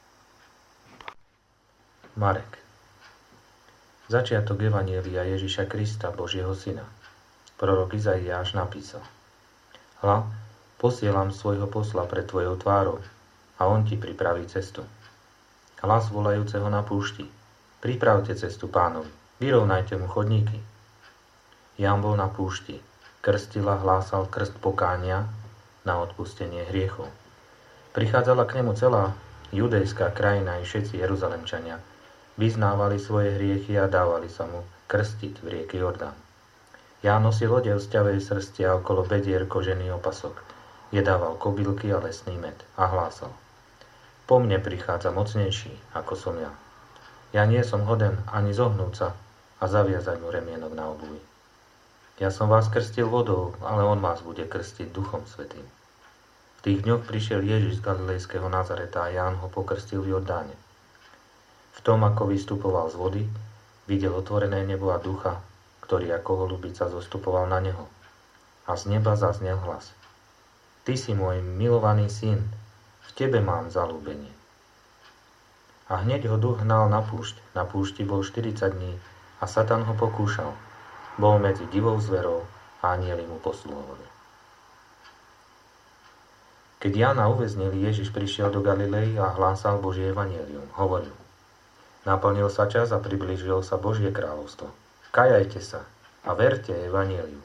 Marek. Začiatok Evanjelia Ježiša Krista, Božieho Syna. Prorok Izaiáš napísal. Hľa, posielam svojho posla pred tvojou tvárou a on ti pripraví cestu. Hlas volajúceho na púšti. Pripravte cestu pánovi, vyrovnajte mu chodníky. Ján bol na púšti, krstil a hlásal krst pokánia na odpustenie hriechov. Prichádzala k nemu celá judejská krajina i všetci Jeruzalemčania. Vyznávali svoje hriechy a dávali sa mu krstiť v rieke Jordán. Ján nosil odev z ťavej srsti a okolo bedier kožený opasok. Jedával kobylky a lesný med a hlásal. Po mne prichádza mocnejší, ako som ja. Ja nie som hoden ani zohnúť sa a zaviazať mu remienok na obuvi. Ja som vás krstil vodou, ale on vás bude krstiť Duchom Svätým. V tých dňoch prišiel Ježiš z galilejského Nazareta a Ján ho pokrstil v Jordáne. V tom, ako vystupoval z vody, videl otvorené nebo a ducha, ktorý ako holubica zostupoval na neho. A z neba zaznel hlas. Ty si môj milovaný syn, v tebe mám zaľúbenie. A hneď ho duch hnal na púšť. Na púšti bol štyridsať dní a Satan ho pokúšal. Bol medzi divou zverou a anjeli mu posluhovali. Keď Jána uväznili, Ježiš prišiel do Galilei a hlásal Božie evanjelium. Hovoril. Naplnil sa čas a priblížilo sa Božie kráľovstvo. Kajajte sa a verte evanjeliu.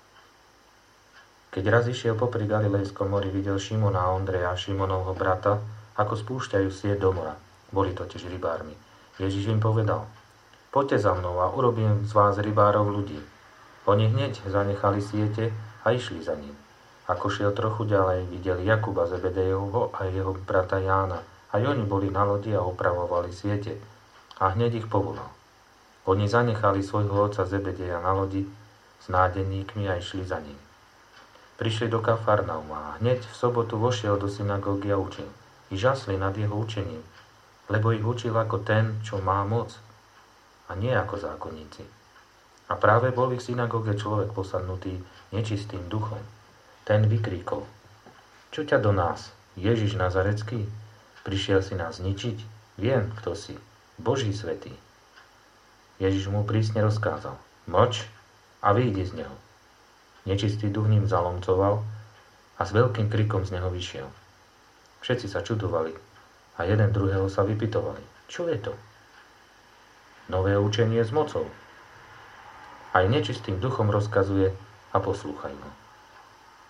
Keď raz išiel popri Galilejskom mori, videl Šimona a Ondreja, Šimonovho brata, ako spúšťajú sieť do mora. Boli totiž rybármi. Ježiš im povedal, poďte za mnou a urobím z vás rybárov ľudí. Oni hneď zanechali siete a išli za ním. Ako šiel trochu ďalej, videli Jakuba Zebedejovho a jeho brata Jána. Aj oni boli na lodi a opravovali siete. A hneď ich povolal. Oni zanechali svojho otca Zebedeja na lodi s nádeníkmi a išli za ním. Prišli do Kafarnauma a hneď v sobotu vošiel do synagógy a učil. I žasli nad jeho učením, lebo ich učil ako ten, čo má moc, a nie ako zákonníci. A práve bol v ich synagóge človek posadnutý nečistým duchom. Ten vykríkol. Čo ťa do nás, Ježiš Nazarecký? Prišiel si nás zničiť? Viem, kto si. Boží svätý. Ježiš mu prísne rozkázal. Mlč a vyjdi z neho. Nečistý duch ním zalomcoval a s veľkým krikom z neho vyšiel. Všetci sa čudovali a jeden druhého sa vypytovali. Čo je to? Nové učenie s mocou. Aj nečistým duchom rozkazuje a poslúchajú ho.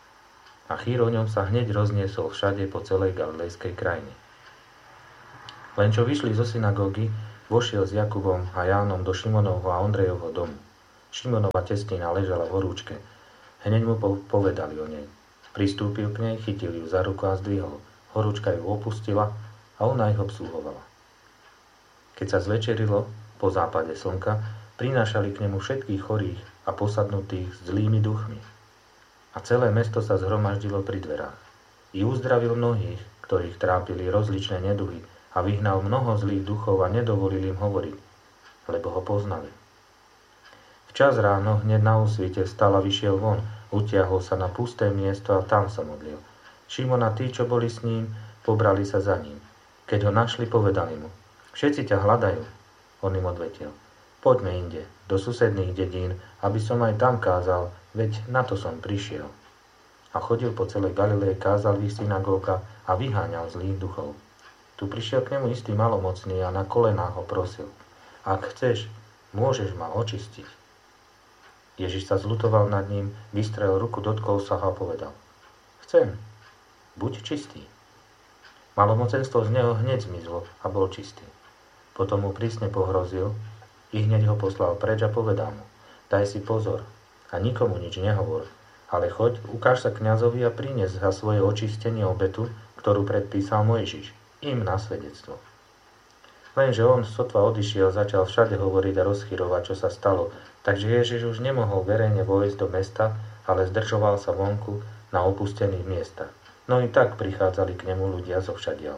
a chýr o ňom sa hneď rozniesol všade po celej galilejskej krajine. Len čo vyšli zo synagógy, vošiel s Jakubom a Jánom do Šimonovho a Ondrejovho domu. Šimonova testina ležala v horúčke. Hneď mu povedali o nej. Pristúpil k nej, chytil ju za ruku a zdvihol. Horúčka ju opustila a ona ich obsluhovala. Keď sa zvečerilo, po západe slnka, prinášali k nemu všetkých chorých a posadnutých zlými duchmi. A celé mesto sa zhromaždilo pri dverách. I uzdravil mnohých, ktorých trápili rozličné neduhy, a vyhnal mnoho zlých duchov a nedovolil im hovoriť, lebo ho poznali. Včas ráno hneď na úsvite vstal a vyšiel von, utiahol sa na pusté miesto a tam sa modlil. Šimon a tí, čo boli s ním, pobrali sa za ním. Keď ho našli, povedali mu, všetci ťa hľadajú. On im odvetil, poďme inde, do susedných dedín, aby som aj tam kázal, veď na to som prišiel. A chodil po celej Galileji, kázal v ich synagógach a vyháňal zlých duchov. Tu prišiel k nemu istý malomocný a na kolenách ho prosil, ak chceš, môžeš ma očistiť. Ježiš sa zľutoval nad ním, vystrel ruku, dotkol sa ho a povedal, chcem, buď čistý. Malomocenstvo z neho hneď zmizlo a bol čistý. Potom mu prísne pohrozil, i hneď ho poslal preč a povedal mu, daj si pozor a nikomu nič nehovor, ale choď, ukáž sa kňazovi a prinies za svoje očistenie obetu, ktorú predpísal Mojžiš, im na svedectvo. Lenže on sotva odišiel, začal všade hovoriť a rozchyrovať, čo sa stalo, takže Ježiš už nemohol verejne vojsť do mesta, ale zdržoval sa vonku na opustených miestach. No i tak prichádzali k nemu ľudia zo všadiaľ.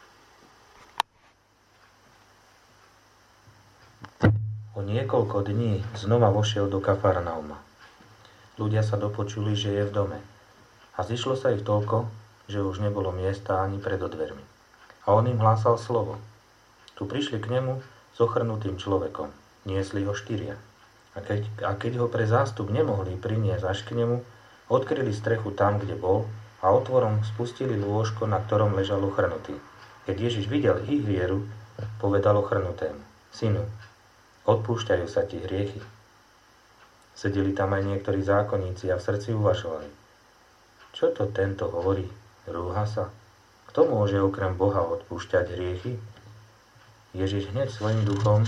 O niekoľko dní znova vošiel do Kafarnauma. Ľudia sa dopočuli, že je v dome. A zišlo sa ich toľko, že už nebolo miesta ani pred dvermi. A on im hlásal slovo. Tu prišli k nemu s ochrnutým človekom. Niesli ho štyria. A keď, a keď ho pre zástup nemohli priniesť až k nemu, odkryli strechu tam, kde bol, a otvorom spustili lôžko, na ktorom ležal ochrnutý. Keď Ježiš videl ich vieru, povedal ochrnutému, synu, odpúšťajú sa ti hriechy. Sedeli tam aj niektorí zákonníci a v srdci uvažovali. Čo to tento hovorí? Rúha sa? Kto môže okrem Boha odpúšťať hriechy? Ježiš hneď svojim duchom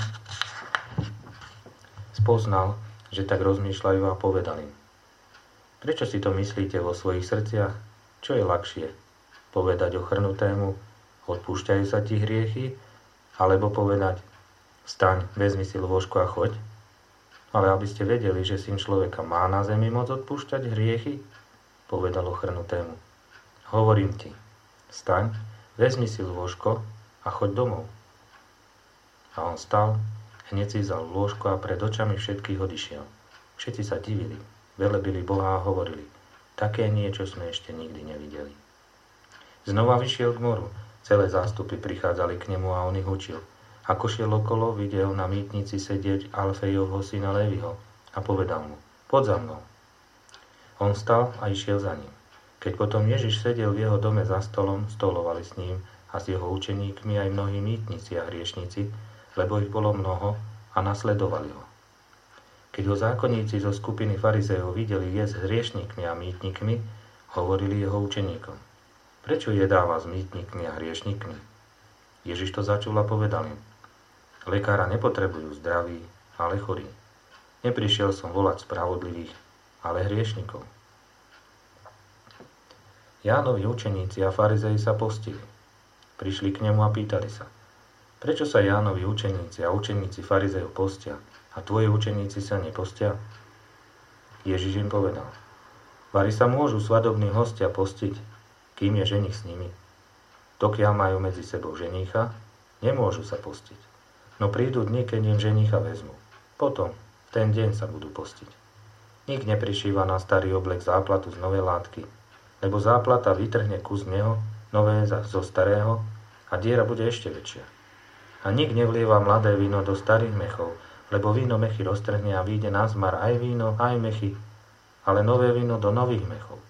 spoznal, že tak rozmýšľajú a povedal im. Prečo si to myslíte vo svojich srdciach? Čo je ľahšie? Povedať ochrnutému, odpúšťajú sa ti hriechy? Alebo povedať, vstaň, vezmi si lôžko a choď? Ale aby ste vedeli, že syn človeka má na zemi moc odpúšťať hriechy? Povedal ochrnutému. Hovorím ti, vstaň, vezmi si lôžko a choď domov. A on stal, hneď si vzal lôžko a pred očami všetkých odišiel. Všetci sa divili, velebili Boha a hovorili, také niečo sme ešte nikdy nevideli. Znova vyšiel k moru, celé zástupy prichádzali k nemu a on ich učil. Ako šiel okolo, videl na mýtnici sedieť Alfejovho syna Léviho a povedal mu, poď za mnou. On stal a išiel za ním. Keď potom Ježiš sedel v jeho dome za stolom, stolovali s ním a s jeho učeníkmi aj mnohí mýtnici a hriešnici, lebo ich bolo mnoho a nasledovali ho. Keď ho zákonníci zo skupiny farizejov videli jesť s hriešnikmi a mýtnikmi, hovorili jeho učeníkom. Prečo jedáva s mýtnikmi a hriešnikmi? Ježiš to začul a povedal im. Lekára nepotrebujú zdraví, ale chorí. Neprišiel som volať spravodlivých, ale hriešnikov. Jánovi učeníci a farizeji sa postili. Prišli k nemu a pýtali sa, prečo sa Jánovi učeníci a učeníci farizejov postia a tvoji učeníci sa nepostia? Ježiš im povedal, vari sa môžu svadobní hostia postiť, kým je ženich s nimi. Dokiaľ majú medzi sebou ženícha, nemôžu sa postiť. No prídu dni, keď im ženícha vezmu. Potom, v ten deň sa budú postiť. Nik neprišíva na starý oblek záplatu z novej látky, lebo záplata vytrhne kus z neho, nové zo starého a diera bude ešte väčšia. A nik nevlieva mladé víno do starých mechov, lebo víno mechy roztrhne a vyjde na zmar aj víno, aj mechy, ale nové víno do nových mechov.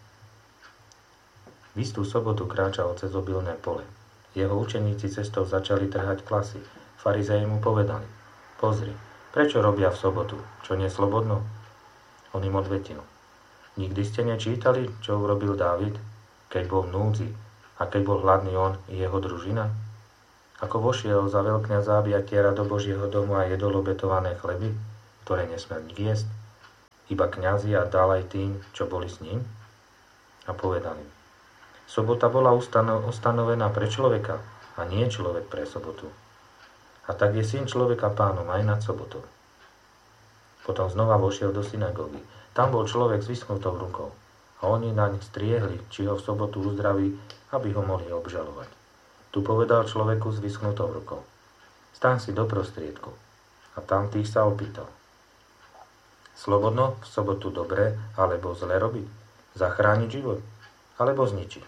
V istú sobotu kráčal cez obilné pole. Jeho učeníci cestou začali trhať klasy. Farizeji mu povedali, pozri, prečo robia v sobotu, čo nie slobodno? On im odvetil, Nikdy ste nečítali, čo urobil Dávid, keď bol v núdzi a keď bol hladný on i jeho družina? Ako vošiel za veľkňaza abiatiera do Božieho domu a jedol obetované chleby, ktoré nesmel nik jesť, iba kňazi a dal aj tým, čo boli s ním? A povedali: Sobota bola ustano- ustanovená pre človeka a nie človek pre sobotu. A tak je syn človeka pánom aj nad sobotou. Potom znova vošiel do synagógy. Tam bol človek s vyschnutou rukou a oni naň striehli, či ho v sobotu uzdraví, aby ho mohli obžalovať. Tu povedal človeku s vyschnutou rukou: Staň si do prostriedku. A tam tých sa opýtal: Slobodno v sobotu dobre alebo zle robiť? Zachrániť život alebo zničiť?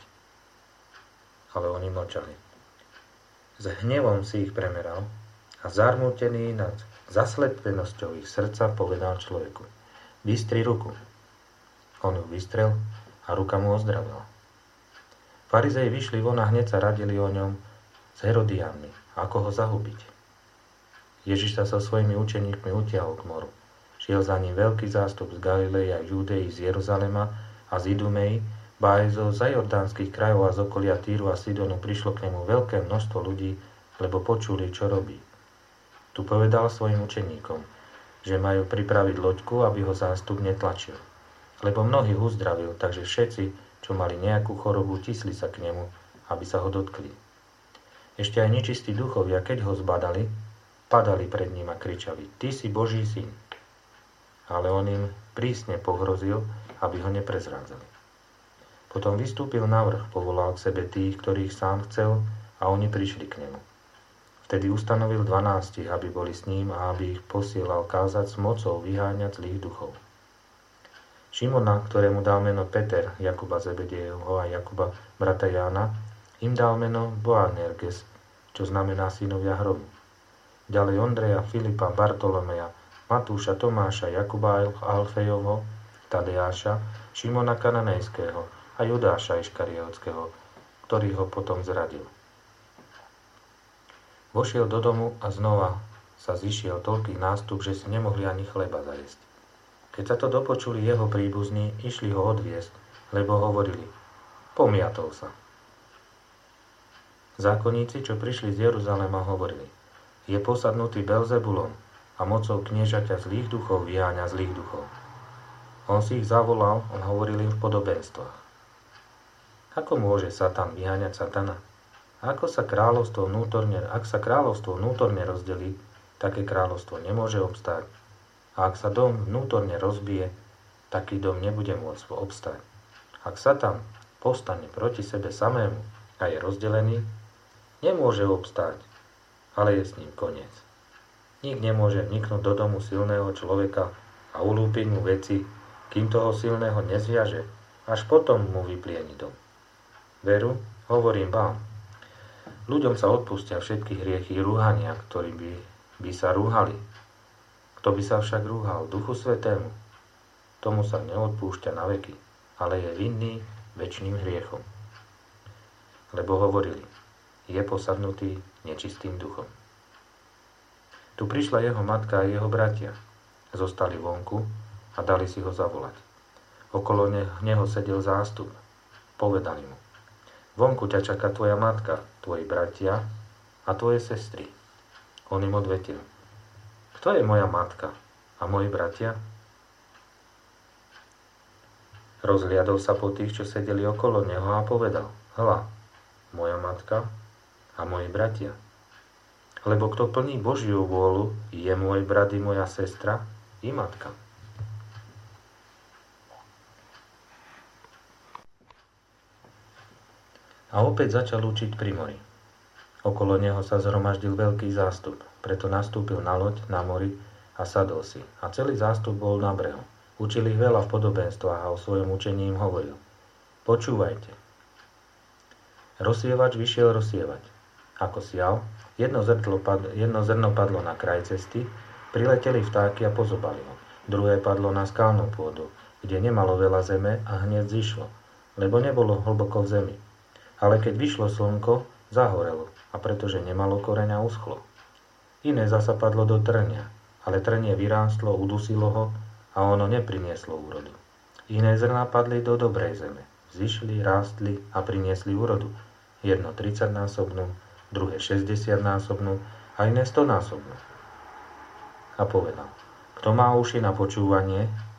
Ale oni mlčali. S hnevom si ich premeral a zarmútený nad zaslepenosťou ich srdca povedal človeku: Vystri ruku. On ju vystrel a ruka mu ozdravila. Farizei vyšli von a hneď sa radili o ňom s Herodiánmi, ako ho zahubiť. Ježiš sa so svojimi učeníkmi utiahol k moru. Šiel za ním veľký zástup z Galilei a Júdei, z Jeruzalema a z Idumei, ba aj zo zajordánskych krajov a z okolia Týru a Sidonu prišlo k nemu veľké množstvo ľudí, lebo počuli, čo robí. Tu povedal svojim učeníkom, že majú pripraviť loďku, aby ho zástup netlačil. Lebo mnohých uzdravil, takže všetci, čo mali nejakú chorobu, tisli sa k nemu, aby sa ho dotkli. Ešte aj nečistí duchovia, keď ho zbadali, padali pred ním a kričali: Ty si Boží syn. Ale on im prísne pohrozil, aby ho neprezrádzali. Potom vystúpil na vrch, povolal k sebe tých, ktorých sám chcel, a oni prišli k nemu. Vtedy ustanovil dvanástich, aby boli s ním a aby ich posielal kázať s mocou vyháňať zlých duchov. Šimona, ktorému dal meno Peter, Jakuba Zebedejevho a Jakuba brata Jána, im dal meno Boanerges, čo znamená synovia hromu. Ďalej Ondreja, Filipa, Bartolomeja, Matúša, Tomáša, Jakuba Alfejovho, Tadeáša, Šimona Kananejského a Judáša Iškariotského, ktorý ho potom zradil. Vošiel do domu a znova sa zišiel toľký nástup, že si nemohli ani chleba zajesť. Keď sa to dopočuli jeho príbuzní, išli ho odviesť, lebo hovorili: Pomiatol sa. Zákonníci, čo prišli z Jeruzalema, hovorili: Je posadnutý Belzebulom a mocou kniežaťa zlých duchov vyháňa zlých duchov. On si ich zavolal a hovoril im v podobenstvách: Ako môže Satan vyháňať Satana? Ako sa kráľovstvo vnútorne, ak sa kráľovstvo vnútorne rozdelí, také kráľovstvo nemôže obstáť. A ak sa dom vnútorne rozbije, taký dom nebude môcť obstáť. Ak Satan povstane proti sebe samému a je rozdelený, nemôže obstáť, ale je s ním koniec. Nik nemôže vniknúť do domu silného človeka a ulúpiť mu veci, kým toho silného nezviaže, až potom mu vyplieni dom. Veru, hovorím vám, ľuďom sa odpustia všetky hriechy rúhania, ktorí by, by sa rúhali. Kto by sa však rúhal Duchu Svätému, tomu sa neodpúšťa na veky, ale je vinný večným hriechom. Lebo hovorili: Je posadnutý nečistým duchom. Tu prišla jeho matka a jeho bratia. Zostali vonku a dali si ho zavolať. Okolo neho sedel zástup. Povedali mu: Vonku ťa čaká tvoja matka, tvoji bratia a tvoje sestry. On im odvetil: Kto je moja matka a moji bratia? Rozhliadol sa po tých, čo sedeli okolo neho, a povedal: Hľa, moja matka a moji bratia. Lebo kto plní Božiu vôľu, je môj brat i moja sestra i matka. A opäť začal učiť pri mori. Okolo neho sa zhromaždil veľký zástup, preto nastúpil na loď na mori a sadol si. A celý zástup bol na brehu. Učil ich veľa v podobenstvách a o svojom učení im hovoril: Počúvajte. Rozsievač vyšiel rozsievať. Ako sial, jedno, padlo, jedno zrno padlo na kraj cesty, prileteli vtáky a pozobali ho. Druhé padlo na skalnú pôdu, kde nemalo veľa zeme a hneď zišlo, lebo nebolo hlboko v zemi. Ale keď vyšlo slnko, zahorelo, a pretože nemalo koreňa, uschlo. Iné zasa padlo do trnia, ale trnie vyrástlo, udusilo ho a ono neprinieslo úrodu. Iné zrná padli do dobrej zeme. Zišli, rástli a priniesli úrodu. Jedno tridsaťnásobnú, druhé šesťdesiatnásobnú a iné stonásobnú. A povedal, kto má uši na počúvanie,